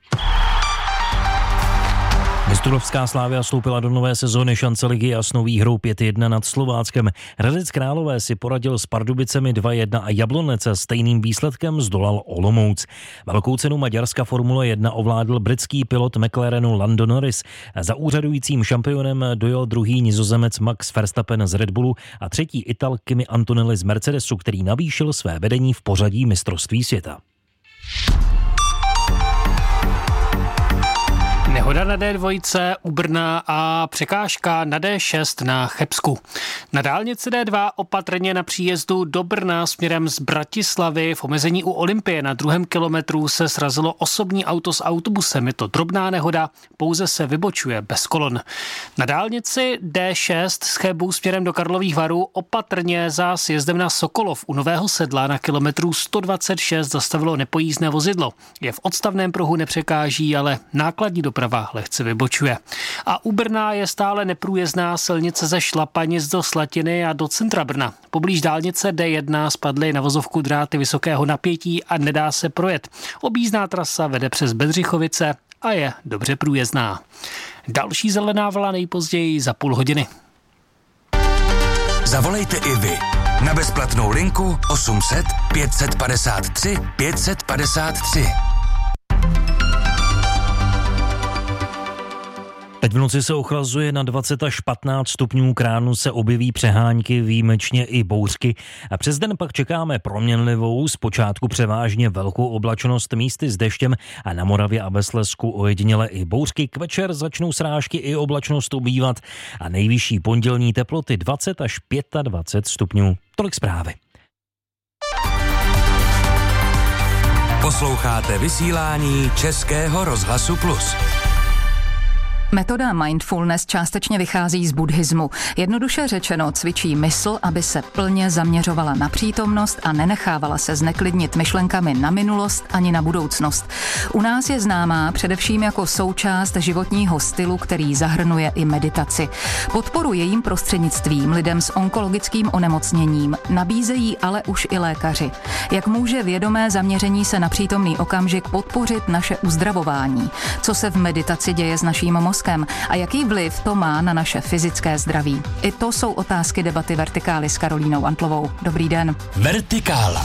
Mistrovská Slavia vstoupila do nové sezóny šance ligy jasnou výhrou pět jedna nad Slováckem. Hradec Králové si poradil s Pardubicemi dva jedna a Jablonec stejným výsledkem zdolal Olomouc. Velkou cenu maďarska Formule jedna ovládl britský pilot McLarenu Lando Norris. Za úřadujícím šampionem dojel druhý Nizozemec Max Verstappen z Red Bullu a třetí Ital Kimi Antonelli z Mercedesu, který navýšil své vedení v pořadí mistrovství světa. Nehoda na D dva u Brna a překážka na D šest na Chebsku. Na dálnici D dva opatrně na příjezdu do Brna směrem z Bratislavy v omezení u Olympie na druhém kilometru se srazilo osobní auto s autobusem. Je to drobná nehoda, pouze se vybočuje bez kolon. Na dálnici D šest z Chebu směrem do Karlových Varů opatrně za sjezdem na Sokolov u Nového Sedla na kilometru sto dvacet šest zastavilo nepojízdné vozidlo. Je v odstavném pruhu, nepřekáží, ale nákladní doprava lehce vybočuje. A u Brna je stále neprůjezdná silnice ze Šlapanic do Slatiny a do centra Brna. Poblíž dálnice D jedna spadly na vozovku dráty vysokého napětí a nedá se projet. Objízdná trasa vede přes Bedřichovice a je dobře průjezdná. Další zelená vlna nejpozději za půl hodiny. Zavolejte i vy na bezplatnou linku osm set pět padesát tři pět padesát tři. Teď v noci se ochlazuje na dvacet až patnáct stupňů, k ránu se objeví přehánky, výjimečně i bouřky. A přes den pak čekáme proměnlivou, zpočátku převážně velkou oblačnost, místy s deštěm a na Moravě a ve Slezsku ojediněle i bouřky. K večer začnou srážky i oblačnost ubývat a nejvyšší pondělní teploty dvacet až dvacet pět stupňů. Tolik zprávy. Posloucháte vysílání Českého rozhlasu Plus. Metoda mindfulness částečně vychází z buddhismu. Jednoduše řečeno cvičí mysl, aby se plně zaměřovala na přítomnost a nenechávala se zneklidnit myšlenkami na minulost ani na budoucnost. U nás je známá především jako součást životního stylu, který zahrnuje i meditaci. Podporu jejím prostřednictvím lidem s onkologickým onemocněním nabízejí ale už i lékaři. Jak může vědomé zaměření se na přítomný okamžik podpořit naše uzdravování? Co se v meditaci děje s naším mozkem? A jaký vliv to má na naše fyzické zdraví? I to jsou otázky debaty Vertikály s Karolínou Antlovou. Dobrý den. Vertikála.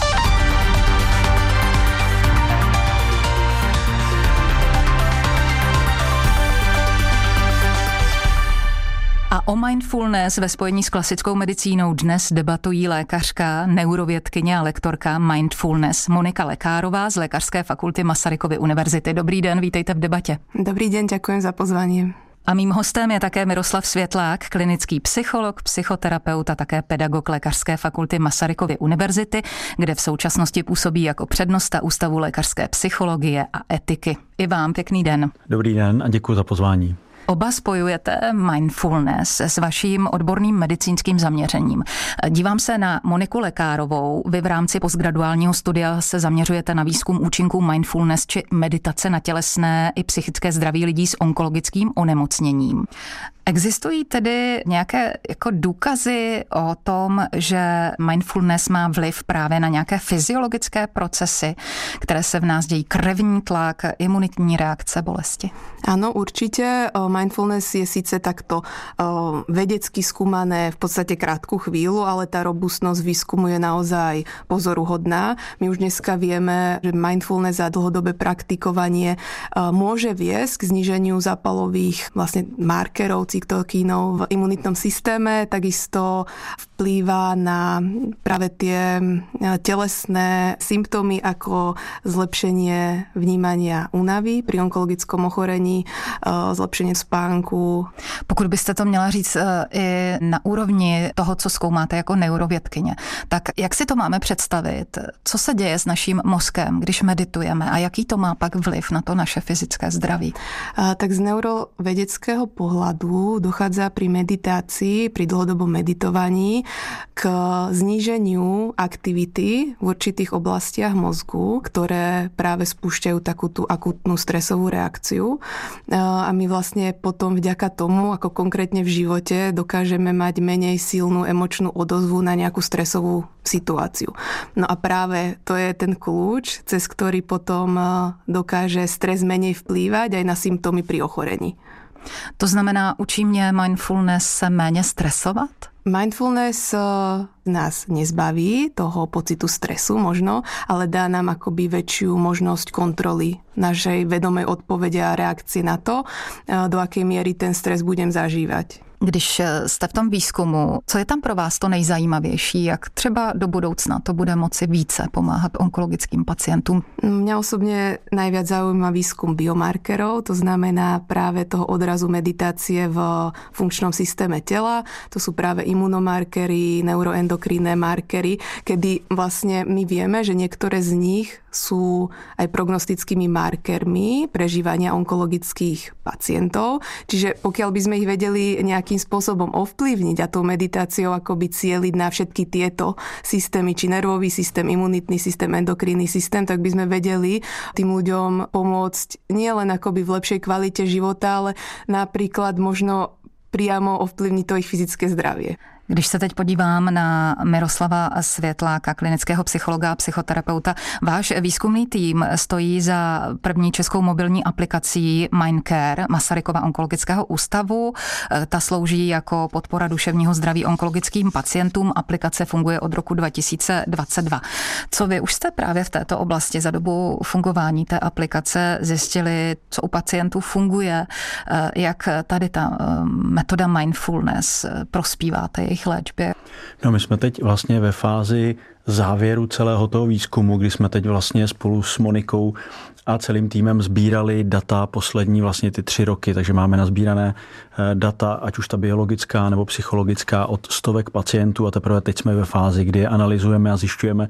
A o mindfulness ve spojení s klasickou medicínou dnes debatují lékařka, neurovědkyně a lektorka mindfulness Monika Lekárová z Lékařské fakulty Masarykovy univerzity. Dobrý den, vítejte v debatě. Dobrý den, děkuji za pozvání. A mým hostem je také Miroslav Světlák, klinický psycholog, psychoterapeut a také pedagog Lékařské fakulty Masarykovy univerzity, kde v současnosti působí jako přednosta Ústavu lékařské psychologie a etiky. I vám pěkný den. Dobrý den a děkuji za pozvání. Oba spojujete mindfulness s vaším odborným medicínským zaměřením. Dívám se na Moniku Lekárovou. Vy v rámci postgraduálního studia se zaměřujete na výzkum účinků mindfulness či meditace na tělesné i psychické zdraví lidí s onkologickým onemocněním. Existují tedy nějaké jako důkazy o tom, že mindfulness má vliv právě na nějaké fyziologické procesy, které se v nás dějí, krevní tlak, imunitní reakce, bolesti? Áno, určite. Mindfulness je síce takto vedecky skúmané v podstate krátku chvíľu, ale tá robustnosť výskumu je naozaj pozoruhodná. My už dneska vieme, že mindfulness a dlhodobé praktikovanie môže viesť k zníženiu zápalových vlastne markerov, cytokínov v imunitnom systéme, takisto vplýva na práve tie telesné symptómy ako zlepšenie vnímania únavy pri onkologickom ochorení, zlepšenie spánku. Pokud byste to měla říct i na úrovni toho, co zkoumáte jako neurovědkyně, tak jak si to máme představit? Co se děje s naším mozkem, když meditujeme a jaký to má pak vliv na to naše fyzické zdraví? A, tak z neurovedeckého pohľadu dochádza pri meditácii, pri dlhodobom meditovaní k zníženiu aktivity v určitých oblastiach mozgu, ktoré práve spúšťajú takú tú akutnú stresovú reakciu. A my vlastne potom vďaka tomu, ako konkrétne v živote, dokážeme mať menej silnú emočnú odozvu na nejakú stresovú situáciu. No a práve to je ten kľúč, cez ktorý potom dokáže stres menej vplývať aj na symptómy pri ochorení. To znamená, učí mě mindfulness se méně stresovat? Mindfulness nás nezbaví toho pocitu stresu možno, ale dá nám akoby väčšiu možnosť kontroly našej vedomej odpovede a reakcie na to, do akej miery ten stres budem zažívať. Když jste v tom výzkumu, co je tam pro vás to nejzajímavější? Jak třeba do budoucna to bude moci více pomáhat onkologickým pacientům? Mňa osobne najviac zaujíma výskum biomarkerov, to znamená práve toho odrazu meditácie v funkčnom systéme tela. To sú práve imunomarkery, neuroendokrinné markery, kedy vlastne my vieme, že niektoré z nich sú aj prognostickými markermi prežívania onkologických pacientov. Čiže pokiaľ by sme ich vedeli nejakým spôsobom ovplyvniť a tou meditáciou akoby cieliť na všetky tieto systémy, či nervový systém, imunitný systém, endokrinný systém, tak by sme vedeli tým ľuďom pomôcť nielen akoby v lepšej kvalite života, ale napríklad možno priamo ovplyvniť to ich fyzické zdravie. Když se teď podívám na Miroslava Světláka, klinického psychologa a psychoterapeuta, váš výzkumný tým stojí za první českou mobilní aplikací Mindcare Masarykova onkologického ústavu. Ta slouží jako podpora duševního zdraví onkologickým pacientům. Aplikace funguje od roku dva tisíce dvacet dva. Co vy už jste právě v této oblasti za dobu fungování té aplikace zjistili, co u pacientů funguje, jak tady ta metoda mindfulness prospívá té jejich léčbě? No, my jsme teď vlastně ve fázi závěru celého toho výzkumu, kdy jsme teď vlastně spolu s Monikou a celým týmem sbírali data poslední vlastně ty tři roky, takže máme nazbírané data, ať už ta biologická nebo psychologická, od stovek pacientů a teprve teď jsme ve fázi, kdy je analyzujeme a zjišťujeme,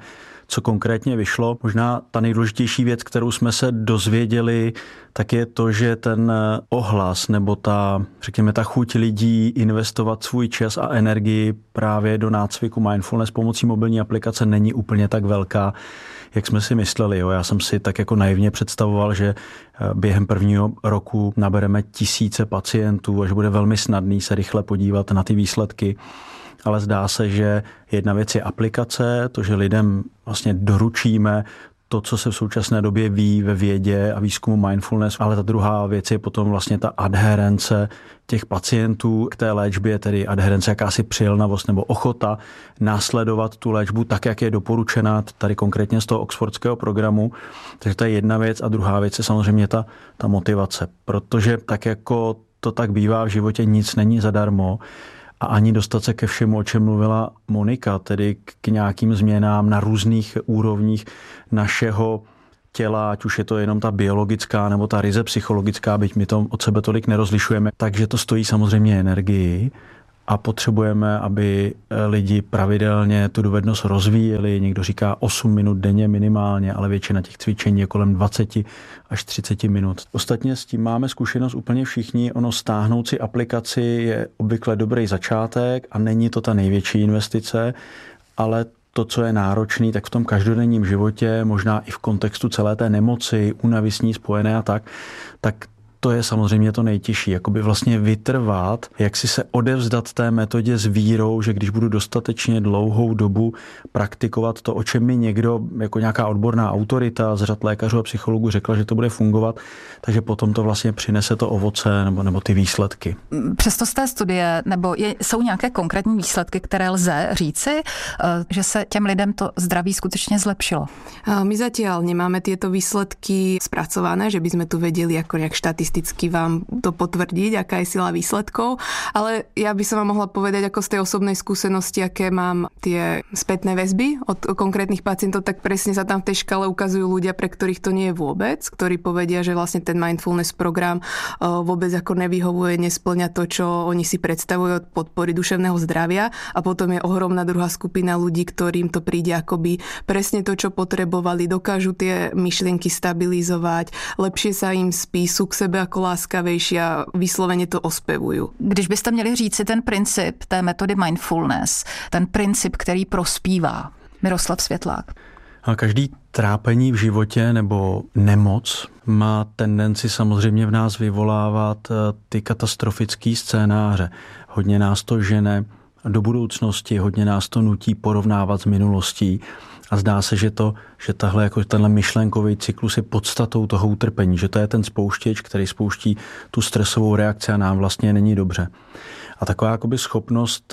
co konkrétně vyšlo. Možná ta nejdůležitější věc, kterou jsme se dozvěděli, tak je to, že ten ohlas nebo ta, řekněme, ta chuť lidí investovat svůj čas a energii právě do nácviku mindfulness pomocí mobilní aplikace není úplně tak velká, jak jsme si mysleli. Jo. Já jsem si tak jako naivně představoval, že během prvního roku nabereme tisíce pacientů a že bude velmi snadný se rychle podívat na ty výsledky. Ale zdá se, že jedna věc je aplikace, to, že lidem vlastně doručíme to, co se v současné době ví ve vědě a výzkumu mindfulness, ale ta druhá věc je potom vlastně ta adherence těch pacientů k té léčbě, tedy adherence, jakási přijelnavost nebo ochota následovat tu léčbu tak, jak je doporučená tady konkrétně z toho oxfordského programu. Takže to je jedna věc a druhá věc je samozřejmě ta, ta motivace, protože tak jako to tak bývá v životě, nic není zadarmo. A ani dostat se ke všemu, o čem mluvila Monika, tedy k nějakým změnám na různých úrovních našeho těla, ať už je to jenom ta biologická nebo ta ryze psychologická, byť my to od sebe tolik nerozlišujeme. Takže to stojí samozřejmě energii a potřebujeme, aby lidi pravidelně tu dovednost rozvíjeli. Někdo říká osm minut denně minimálně, ale většina těch cvičení je kolem dvacet až třicet minut. Ostatně s tím máme zkušenost úplně všichni. Ono stáhnout si aplikaci je obvykle dobrý začátek a není to ta největší investice, ale to, co je náročný, tak v tom každodenním životě, možná i v kontextu celé té nemoci, únavy s ní spojené a tak, tak to je samozřejmě to nejtěžší, jakoby vlastně vytrvat, jak si se odevzdat té metodě s vírou, že když budu dostatečně dlouhou dobu praktikovat to, o čem mi někdo, jako nějaká odborná autorita z řad lékařů a psychologů řekla, že to bude fungovat, takže potom to vlastně přinese to ovoce nebo, nebo ty výsledky. Přesto z té studie, nebo je, jsou nějaké konkrétní výsledky, které lze říci, že se těm lidem to zdraví skutečně zlepšilo? My zatiaľ nemáme tieto výsledky spracované, že by sme tu vedeli ako nejak štatisticky vám to potvrdiť, aká je sila výsledkov, ale ja by som vám mohla povedať ako z tej osobnej skúsenosti, aké mám tie spätné väzby od konkrétnych pacientov, tak presne sa tam v tej škale ukazujú ľudia, pre ktorých to nie je vôbec, ktorí povedia, že vlastne ten mindfulness program vôbec ako nevyhovuje, nesplňa to, čo oni si predstavujú od podpory duševného zdravia, a potom je ohromná druhá skupina ľudí, ktorým to príde akoby presne to, čo potrebovali, dokážu tie myšlienky stabilizovať, lepšie sa im spí, sú k sebe ako láskavejší a vyslovene to ospevujú. Když byste měli říci ten princip té metody mindfulness, ten princip, který prospívá, Miroslav Světlák. A každý trápení v životě nebo nemoc má tendenci samozřejmě v nás vyvolávat ty katastrofické scénáře. Hodně nás to žene do budoucnosti, hodně nás to nutí porovnávat s minulostí a zdá se, že, to, že tahle, jako tenhle myšlenkový cyklus je podstatou toho utrpení, že to je ten spouštěč, který spouští tu stresovou reakci a nám vlastně není dobře. A taková jakoby schopnost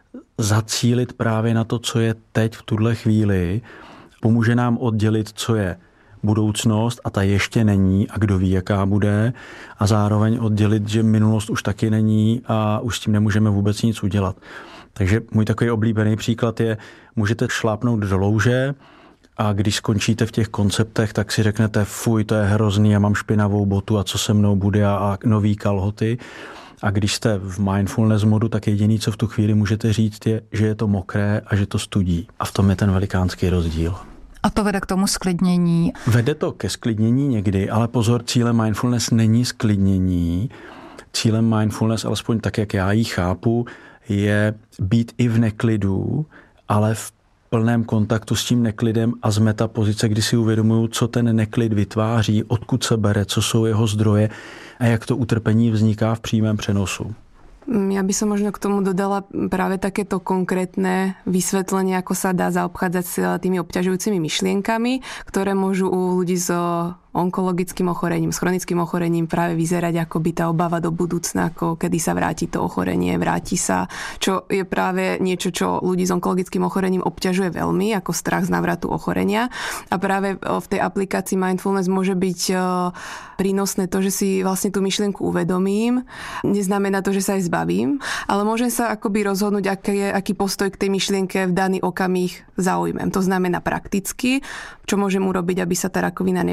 zacílit právě na to, co je teď v tuhle chvíli, pomůže nám oddělit, co je budoucnost a ta ještě není a kdo ví, jaká bude, a zároveň oddělit, že minulost už taky není a už s tím nemůžeme vůbec nic udělat. Takže můj takový oblíbený příklad je, můžete šlápnout do louže a když skončíte v těch konceptech, tak si řeknete, fuj, to je hrozný, já mám špinavou botu a co se mnou bude a, a nový kalhoty. A když jste v mindfulness modu, tak jediný, co v tu chvíli můžete říct, je, že je to mokré a že to studí. A v tom je ten velikánský rozdíl. A to vede k tomu sklidnění? Vede to ke sklidnění někdy, ale pozor, cílem mindfulness není sklidnění. Cílem mindfulness, alespoň tak, jak já ji chápu, je být i v neklidu, ale v plném kontaktu s tím neklidem a z metapozice, kdy si uvědomuju, co ten neklid vytváří, odkud se bere, co jsou jeho zdroje a jak to utrpení vzniká v přímém přenosu. Ja by som možno k tomu dodala práve takéto konkrétne vysvetlenie, ako sa dá zaobchádzať s tými obťažujúcimi myšlienkami, ktoré môžu u ľudí so onkologickým ochorením, s chronickým ochorením práve vyzerať ako by tá obava do budúcna, ako kedy sa vráti to ochorenie, vráti sa, čo je práve niečo, čo ľudí s onkologickým ochorením obťažuje veľmi, ako strach z návratu ochorenia. A práve v tej aplikácii Mindfulness môže byť prínosné to, že si vlastne tú myšlienku uvedomím. Neznamená to, že sa aj zbavím, ale môžem sa akoby rozhodnúť, aký, je, aký postoj k tej myšlienke v daný okamih zaujmem. To znamená prakticky, čo môžem urobiť, aby sa tá rakovina nevrátila.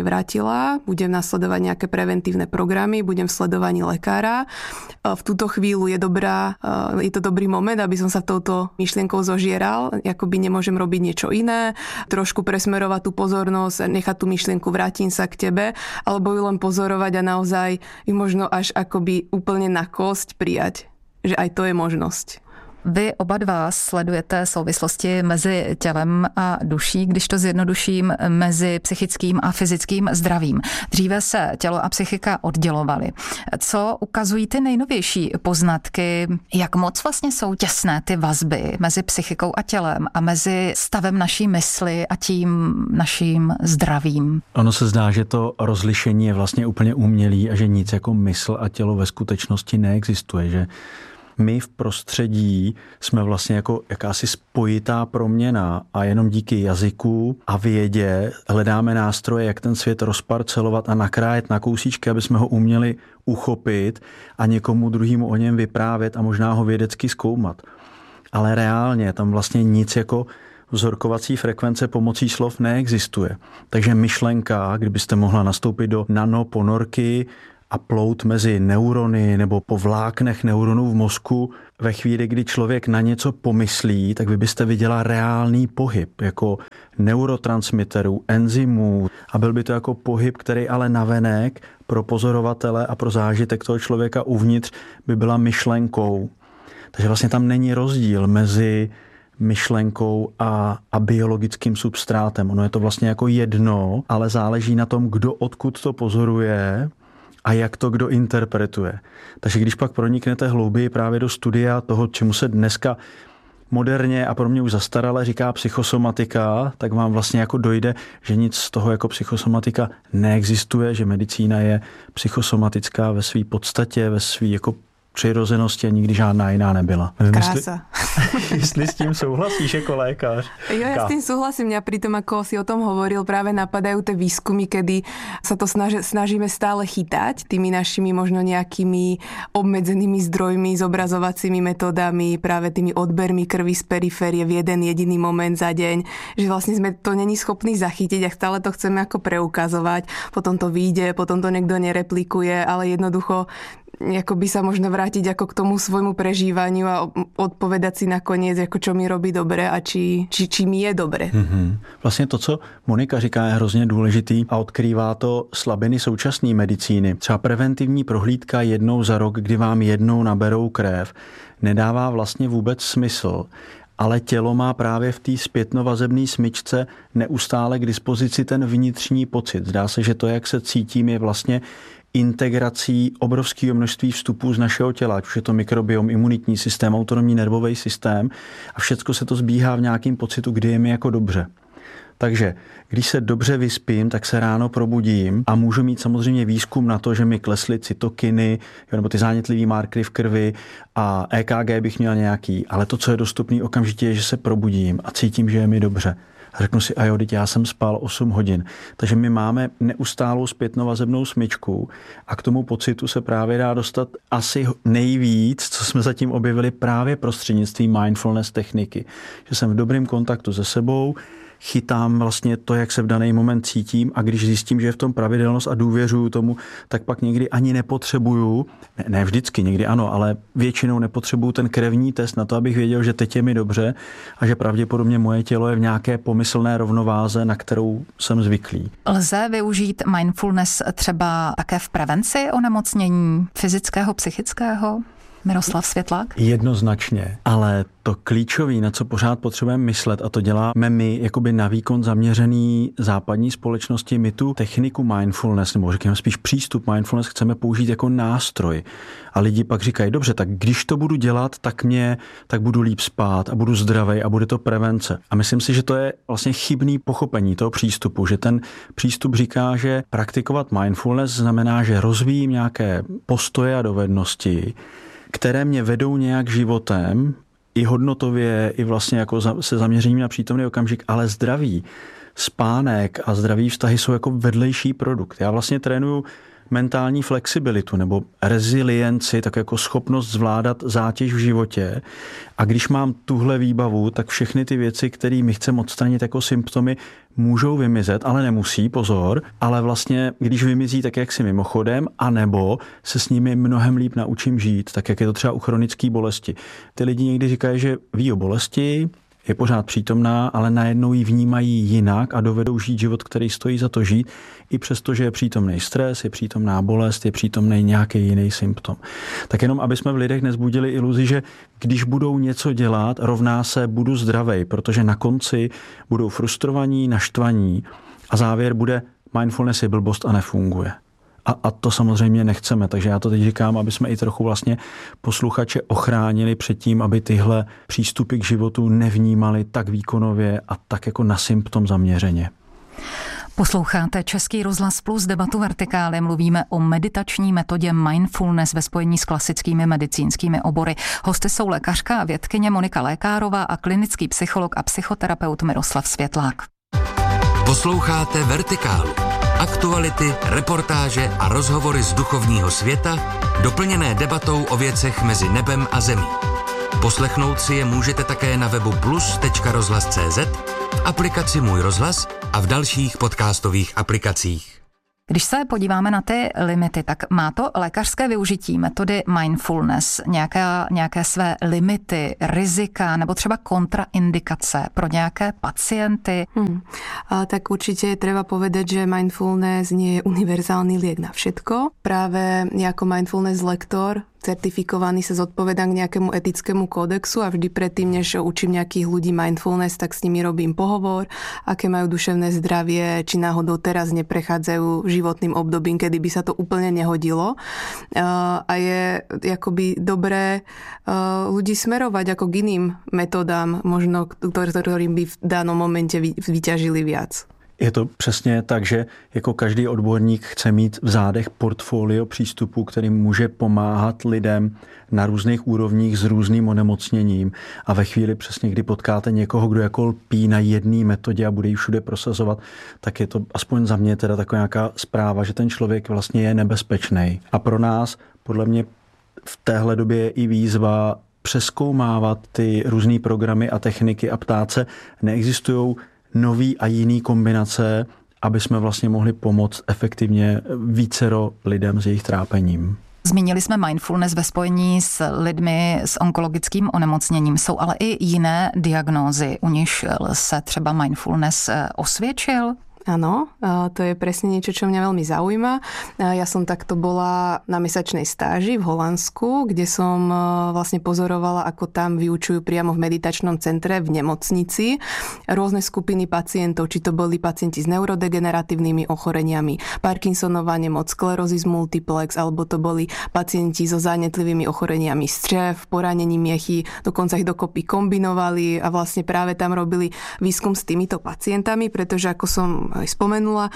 tela, budem nasledovať nejaké preventívne programy, budem v sledovaní lekára. V túto chvíľu je dobrá, je to dobrý moment, aby som sa touto myšlienkou zožieral, akoby nemôžem robiť niečo iné, trošku presmerovať tú pozornosť, nechať tú myšlienku, vrátim sa k tebe, alebo ju len pozorovať a naozaj ju možno až akoby úplne na kosť prijať, že aj to je možnosť. Vy oba dva sledujete souvislosti mezi tělem a duší, když to zjednoduším, mezi psychickým a fyzickým zdravím. Dříve se tělo a psychika oddělovaly. Co ukazují ty nejnovější poznatky, jak moc vlastně jsou těsné ty vazby mezi psychikou a tělem a mezi stavem naší mysli a tím naším zdravím? Ono se zdá, že to rozlišení je vlastně úplně umělý a že nic jako mysl a tělo ve skutečnosti neexistuje, že my v prostředí jsme vlastně jako jakási spojitá proměna a jenom díky jazyku a vědě hledáme nástroje, jak ten svět rozparcelovat a nakrájet na kousíčky, aby jsme ho uměli uchopit a někomu druhému o něm vyprávět a možná ho vědecky zkoumat. Ale reálně tam vlastně nic jako vzorkovací frekvence pomocí slov neexistuje. Takže myšlenka, kdybyste mohla nastoupit do nanoponorky a plout mezi neurony nebo po vláknech neuronů v mozku, ve chvíli, kdy člověk na něco pomyslí, tak vy byste viděla reálný pohyb, jako neurotransmiterů, enzymů a byl by to jako pohyb, který ale navenek pro pozorovatele a pro zážitek toho člověka uvnitř by byla myšlenkou. Takže vlastně tam není rozdíl mezi myšlenkou a, a biologickým substrátem. Ono je to vlastně jako jedno, ale záleží na tom, kdo odkud to pozoruje a jak to kdo interpretuje. Takže když pak proniknete hlouběji právě do studia toho, čemu se dneska moderně a pro mě už zastarale říká psychosomatika, tak vám vlastně jako dojde, že nic z toho jako psychosomatika neexistuje, že medicína je psychosomatická ve své podstatě, ve své jako přirozenosti a nikdy žádná jiná nebyla. Nevím, Krása. Jestli, jestli s tím souhlasíš jako lékař. Jo, ja s tým súhlasím. Mňa pri tom, ako si o tom hovoril, práve napadajú tie výskumy, kedy sa to snaž, snažíme stále chytať tými našimi možno nejakými obmedzenými zdrojmi, zobrazovacími metodami, práve tými odbermi krvi z periférie v jeden jediný moment za deň, že vlastne sme to není schopní zachytiť a stále to chceme ako preukazovať. Potom to vyjde, potom to niekto nereplikuje, ale jednoducho ako by sa možno vrátiť ako k tomu svojmu prežívaniu a odpovedať si nakoniec, ako čo mi robí dobre a či, či, či mi je dobre. Mm-hmm. Vlastně to, co Monika říká, je hrozně důležitý a odkrývá to slabiny současné medicíny. Třeba preventivní prohlídka jednou za rok, kdy vám jednou naberou krev, nedává vlastně vůbec smysl. Ale tělo má právě v té zpětnovazebné smyčce neustále k dispozici ten vnitřní pocit. Zdá se, že to, jak se cítím, je vlastně integrací obrovského množství vstupů z našeho těla, ať už je to mikrobiom, imunitní systém, autonomní nervový systém a všecko se to zbíhá v nějakém pocitu, kdy je mi jako dobře. Takže když se dobře vyspím, tak se ráno probudím a můžu mít samozřejmě výzkum na to, že mi klesly cytokiny nebo ty zánětlivé markery v krvi a E K G bych měl nějaký, ale to, co je dostupný okamžitě, je, že se probudím a cítím, že je mi dobře. A řeknu si, a jo, teď já jsem spal osm hodin. Takže my máme neustálou zpětnovazebnou smyčku a k tomu pocitu se právě dá dostat asi nejvíc, co jsme zatím objevili právě prostřednictvím mindfulness techniky. Že jsem v dobrém kontaktu se sebou, chytám vlastně to, jak se v daný moment cítím a když zjistím, že je v tom pravidelnost a důvěřuju tomu, tak pak někdy ani nepotřebuju, ne, ne vždycky, někdy ano, ale většinou nepotřebuju ten krevní test na to, abych věděl, že teď je mi dobře a že pravděpodobně moje tělo je v nějaké pomyslné rovnováze, na kterou jsem zvyklý. Lze využít mindfulness třeba také v prevenci onemocnění fyzického, psychického? Miroslav Světlák? Jednoznačně, ale to klíčové, na co pořád potřebujeme myslet, a to děláme my, jakoby na výkon zaměřený západní společnosti, my tu techniku mindfulness, nebo řekněme spíš přístup mindfulness, chceme použít jako nástroj. A lidi pak říkají, dobře, tak když to budu dělat, tak mě, tak budu líp spát a budu zdravej a bude to prevence. A myslím si, že to je vlastně chybný pochopení toho přístupu, že ten přístup říká, že praktikovat mindfulness znamená, že rozvíjím nějaké postoje a dovednosti, které mě vedou nějak životem, i hodnotově, i vlastně jako se zaměřením na přítomný okamžik, ale zdraví, spánek a zdravý vztahy jsou jako vedlejší produkt. Já vlastně trénuju mentální flexibilitu nebo rezilienci, tak jako schopnost zvládat zátěž v životě. A když mám tuhle výbavu, tak všechny ty věci, které my chceme odstranit jako symptomy, můžou vymizet, ale nemusí, pozor, ale vlastně, když vymizí, tak jak si mimochodem, anebo se s nimi mnohem líp naučím žít, tak jak je to třeba u chronické bolesti. Ty lidi někdy říkají, že ví o bolesti, je pořád přítomná, ale najednou ji vnímají jinak a dovedou žít život, který stojí za to žít, i přesto, že je přítomný stres, je přítomná bolest, je přítomný nějaký jiný symptom. Tak jenom, aby jsme v lidech nezbudili iluzi, že když budou něco dělat, rovná se budu zdravej, protože na konci budou frustrovaní, naštvaní a závěr bude mindfulness je blbost a nefunguje. A, a to samozřejmě nechceme, takže já to teď říkám, aby jsme i trochu vlastně posluchače ochránili před tím, aby tyhle přístupy k životu nevnímali tak výkonově a tak jako na symptom zaměřeně. Posloucháte Český rozhlas Plus, debatu Vertikály. Mluvíme o meditační metodě mindfulness ve spojení s klasickými medicínskými obory. Hosty jsou lékařka a vědkyně Monika Lékárová a klinický psycholog a psychoterapeut Miroslav Světlák. Posloucháte Vertikálu. Aktuality, reportáže a rozhovory z duchovního světa, doplněné debatou o věcech mezi nebem a zemí. Poslechnout si je můžete také na webu plus tečka rozhlas tečka cé zet, v aplikaci Můj rozhlas a v dalších podcastových aplikacích. Když se podíváme na ty limity, tak má to lékařské využití metody mindfulness nějaké, nějaké své limity, rizika nebo třeba kontraindikace pro nějaké pacienty? Hmm. A tak určitě je treba povedať, že mindfulness nie je univerzálny liek na všetko. Práve ako mindfulness lektor certifikovaný sa zodpovedám k nejakému etickému kódexu a vždy predtým, než učím nejakých ľudí mindfulness, tak s nimi robím pohovor, aké majú duševné zdravie, či náhodou teraz neprechádzajú životným obdobím, kedy by sa to úplne nehodilo. A je akoby dobré ľudí smerovať ako k iným metodám, možno ktorým by v danom momente vyťažili viac. Je to přesně tak, že jako každý odborník chce mít v zádech portfolio přístupů, který může pomáhat lidem na různých úrovních s různým onemocněním. A ve chvíli přesně, kdy potkáte někoho, kdo jako lpí na jedné metodě a bude ji všude prosazovat, tak je to aspoň za mě teda taková nějaká zpráva, že ten člověk vlastně je nebezpečný. A pro nás podle mě v téhle době je i výzva přezkoumávat ty různé programy a techniky a ptát se, neexistují nový a jiný kombinace, aby jsme vlastně mohli pomoct efektivně vícero lidem s jejich trápením. Zmínili jsme mindfulness ve spojení s lidmi s onkologickým onemocněním. Jsou ale i jiné diagnózy, u nichž se třeba mindfulness osvědčil? Áno, to je presne niečo, čo mňa veľmi zaujíma. Ja som takto bola na mesačnej stáži v Holandsku, kde som vlastne pozorovala, ako tam vyučujú priamo v meditačnom centre v nemocnici rôzne skupiny pacientov, či to boli pacienti s neurodegeneratívnymi ochoreniami, Parkinsonova nemoc, sklerózis multiplex, alebo to boli pacienti so zánetlivými ochoreniami střev, poranení miechy, dokonca ich dokopy kombinovali a vlastne práve tam robili výskum s týmito pacientami, pretože ako som aj spomenula,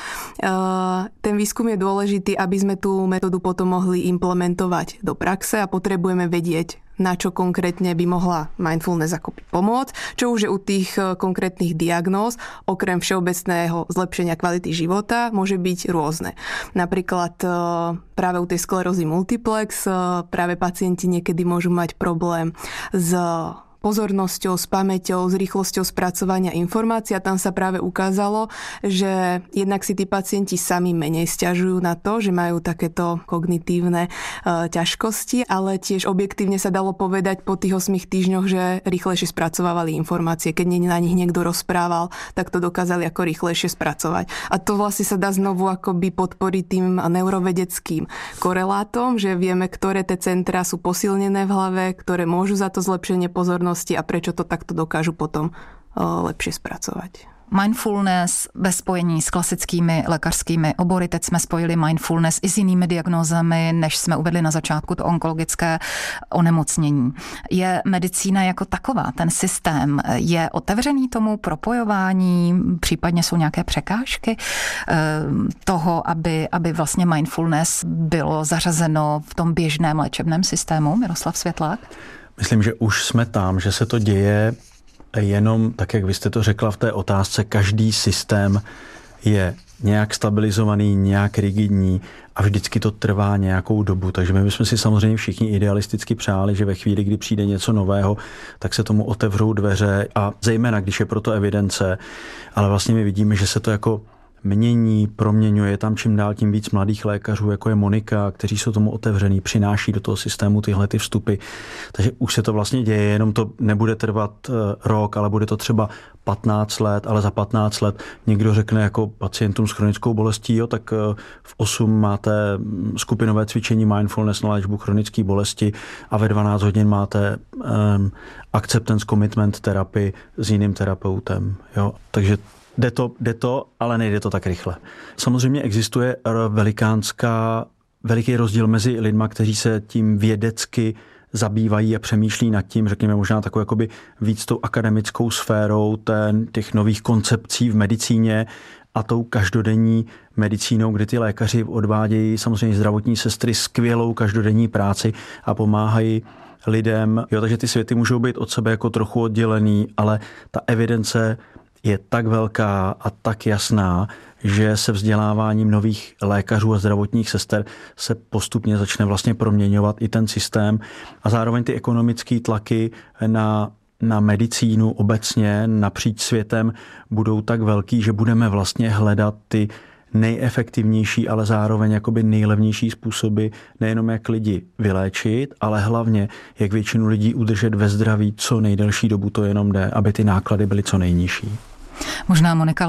ten výskum je dôležitý, aby sme tú metódu potom mohli implementovať do praxe a potrebujeme vedieť, na čo konkrétne by mohla mindfulness ako pomôcť, čo už je u tých konkrétnych diagnóz, okrem všeobecného zlepšenia kvality života, môže byť rôzne. Napríklad práve u tej sklerózy multiplex práve pacienti niekedy môžu mať problém s pozornosťou, s pamäťou, s rýchlosťou spracovania informácií a tam sa práve ukázalo, že jednak si tí pacienti sami menej sťažujú na to, že majú takéto kognitívne e, ťažkosti, ale tiež objektívne sa dalo povedať po tých ôsmich týždňoch, že rýchlejšie spracovávali informácie. Keď na nich niekto rozprával, tak to dokázali ako rýchlejšie spracovať. A to vlastne sa dá znovu akoby podporiť tým neurovedeckým korelátom, že vieme, ktoré tie centrá sú posilnené v hlave, ktoré môžu za to zlepšenie pozornosti a prečo to takto dokážu potom lepšie spracovať. Mindfulness ve spojení s klasickými lékařskými obory. Teď jsme spojili mindfulness i s jinými diagnózami, než jsme uvedli na začátku to onkologické onemocnění. Je medicína jako taková, ten systém, je otevřený tomu propojování, případně jsou nějaké překážky toho, aby, aby vlastně mindfulness bylo zařazeno v tom běžném léčebném systému? Miroslav Světlák? Myslím, že už jsme tam, že se to děje jenom, tak jak vy jste to řekla v té otázce, každý systém je nějak stabilizovaný, nějak rigidní a vždycky to trvá nějakou dobu. Takže my bychom si samozřejmě všichni idealisticky přáli, že ve chvíli, kdy přijde něco nového, tak se tomu otevřou dveře a zejména, když je proto evidence, ale vlastně my vidíme, že se to jako mění, proměňuje, tam čím dál tím víc mladých lékařů, jako je Monika, kteří jsou tomu otevřený, přináší do toho systému tyhle ty vstupy. Takže už se to vlastně děje, jenom to nebude trvat rok, ale bude to třeba patnáct let, ale za patnáct let někdo řekne jako pacientům s chronickou bolestí, jo, tak v osm máte skupinové cvičení mindfulness na léčbu chronické bolesti a ve dvanáct hodin máte um, acceptance commitment terapii s jiným terapeutem. Jo. Takže Jde to, jde to, ale nejde to tak rychle. Samozřejmě existuje velikánská, veliký rozdíl mezi lidma, kteří se tím vědecky zabývají a přemýšlí nad tím, řekněme možná takovou jakoby víc tou akademickou sférou ten, těch nových koncepcí v medicíně a tou každodenní medicínou, kdy ty lékaři odvádějí samozřejmě zdravotní sestry skvělou každodenní práci a pomáhají lidem. Jo, takže ty světy můžou být od sebe jako trochu oddělený, ale ta evidence je tak velká a tak jasná, že se vzděláváním nových lékařů a zdravotních sester se postupně začne vlastně proměňovat i ten systém a zároveň ty ekonomické tlaky na, na medicínu obecně napříč světem budou tak velký, že budeme vlastně hledat ty nejefektivnější, ale zároveň jakoby nejlevnější způsoby nejenom jak lidi vyléčit, ale hlavně jak většinu lidí udržet ve zdraví co nejdelší dobu to jenom jde, aby ty náklady byly co nejnižší. Možná Monika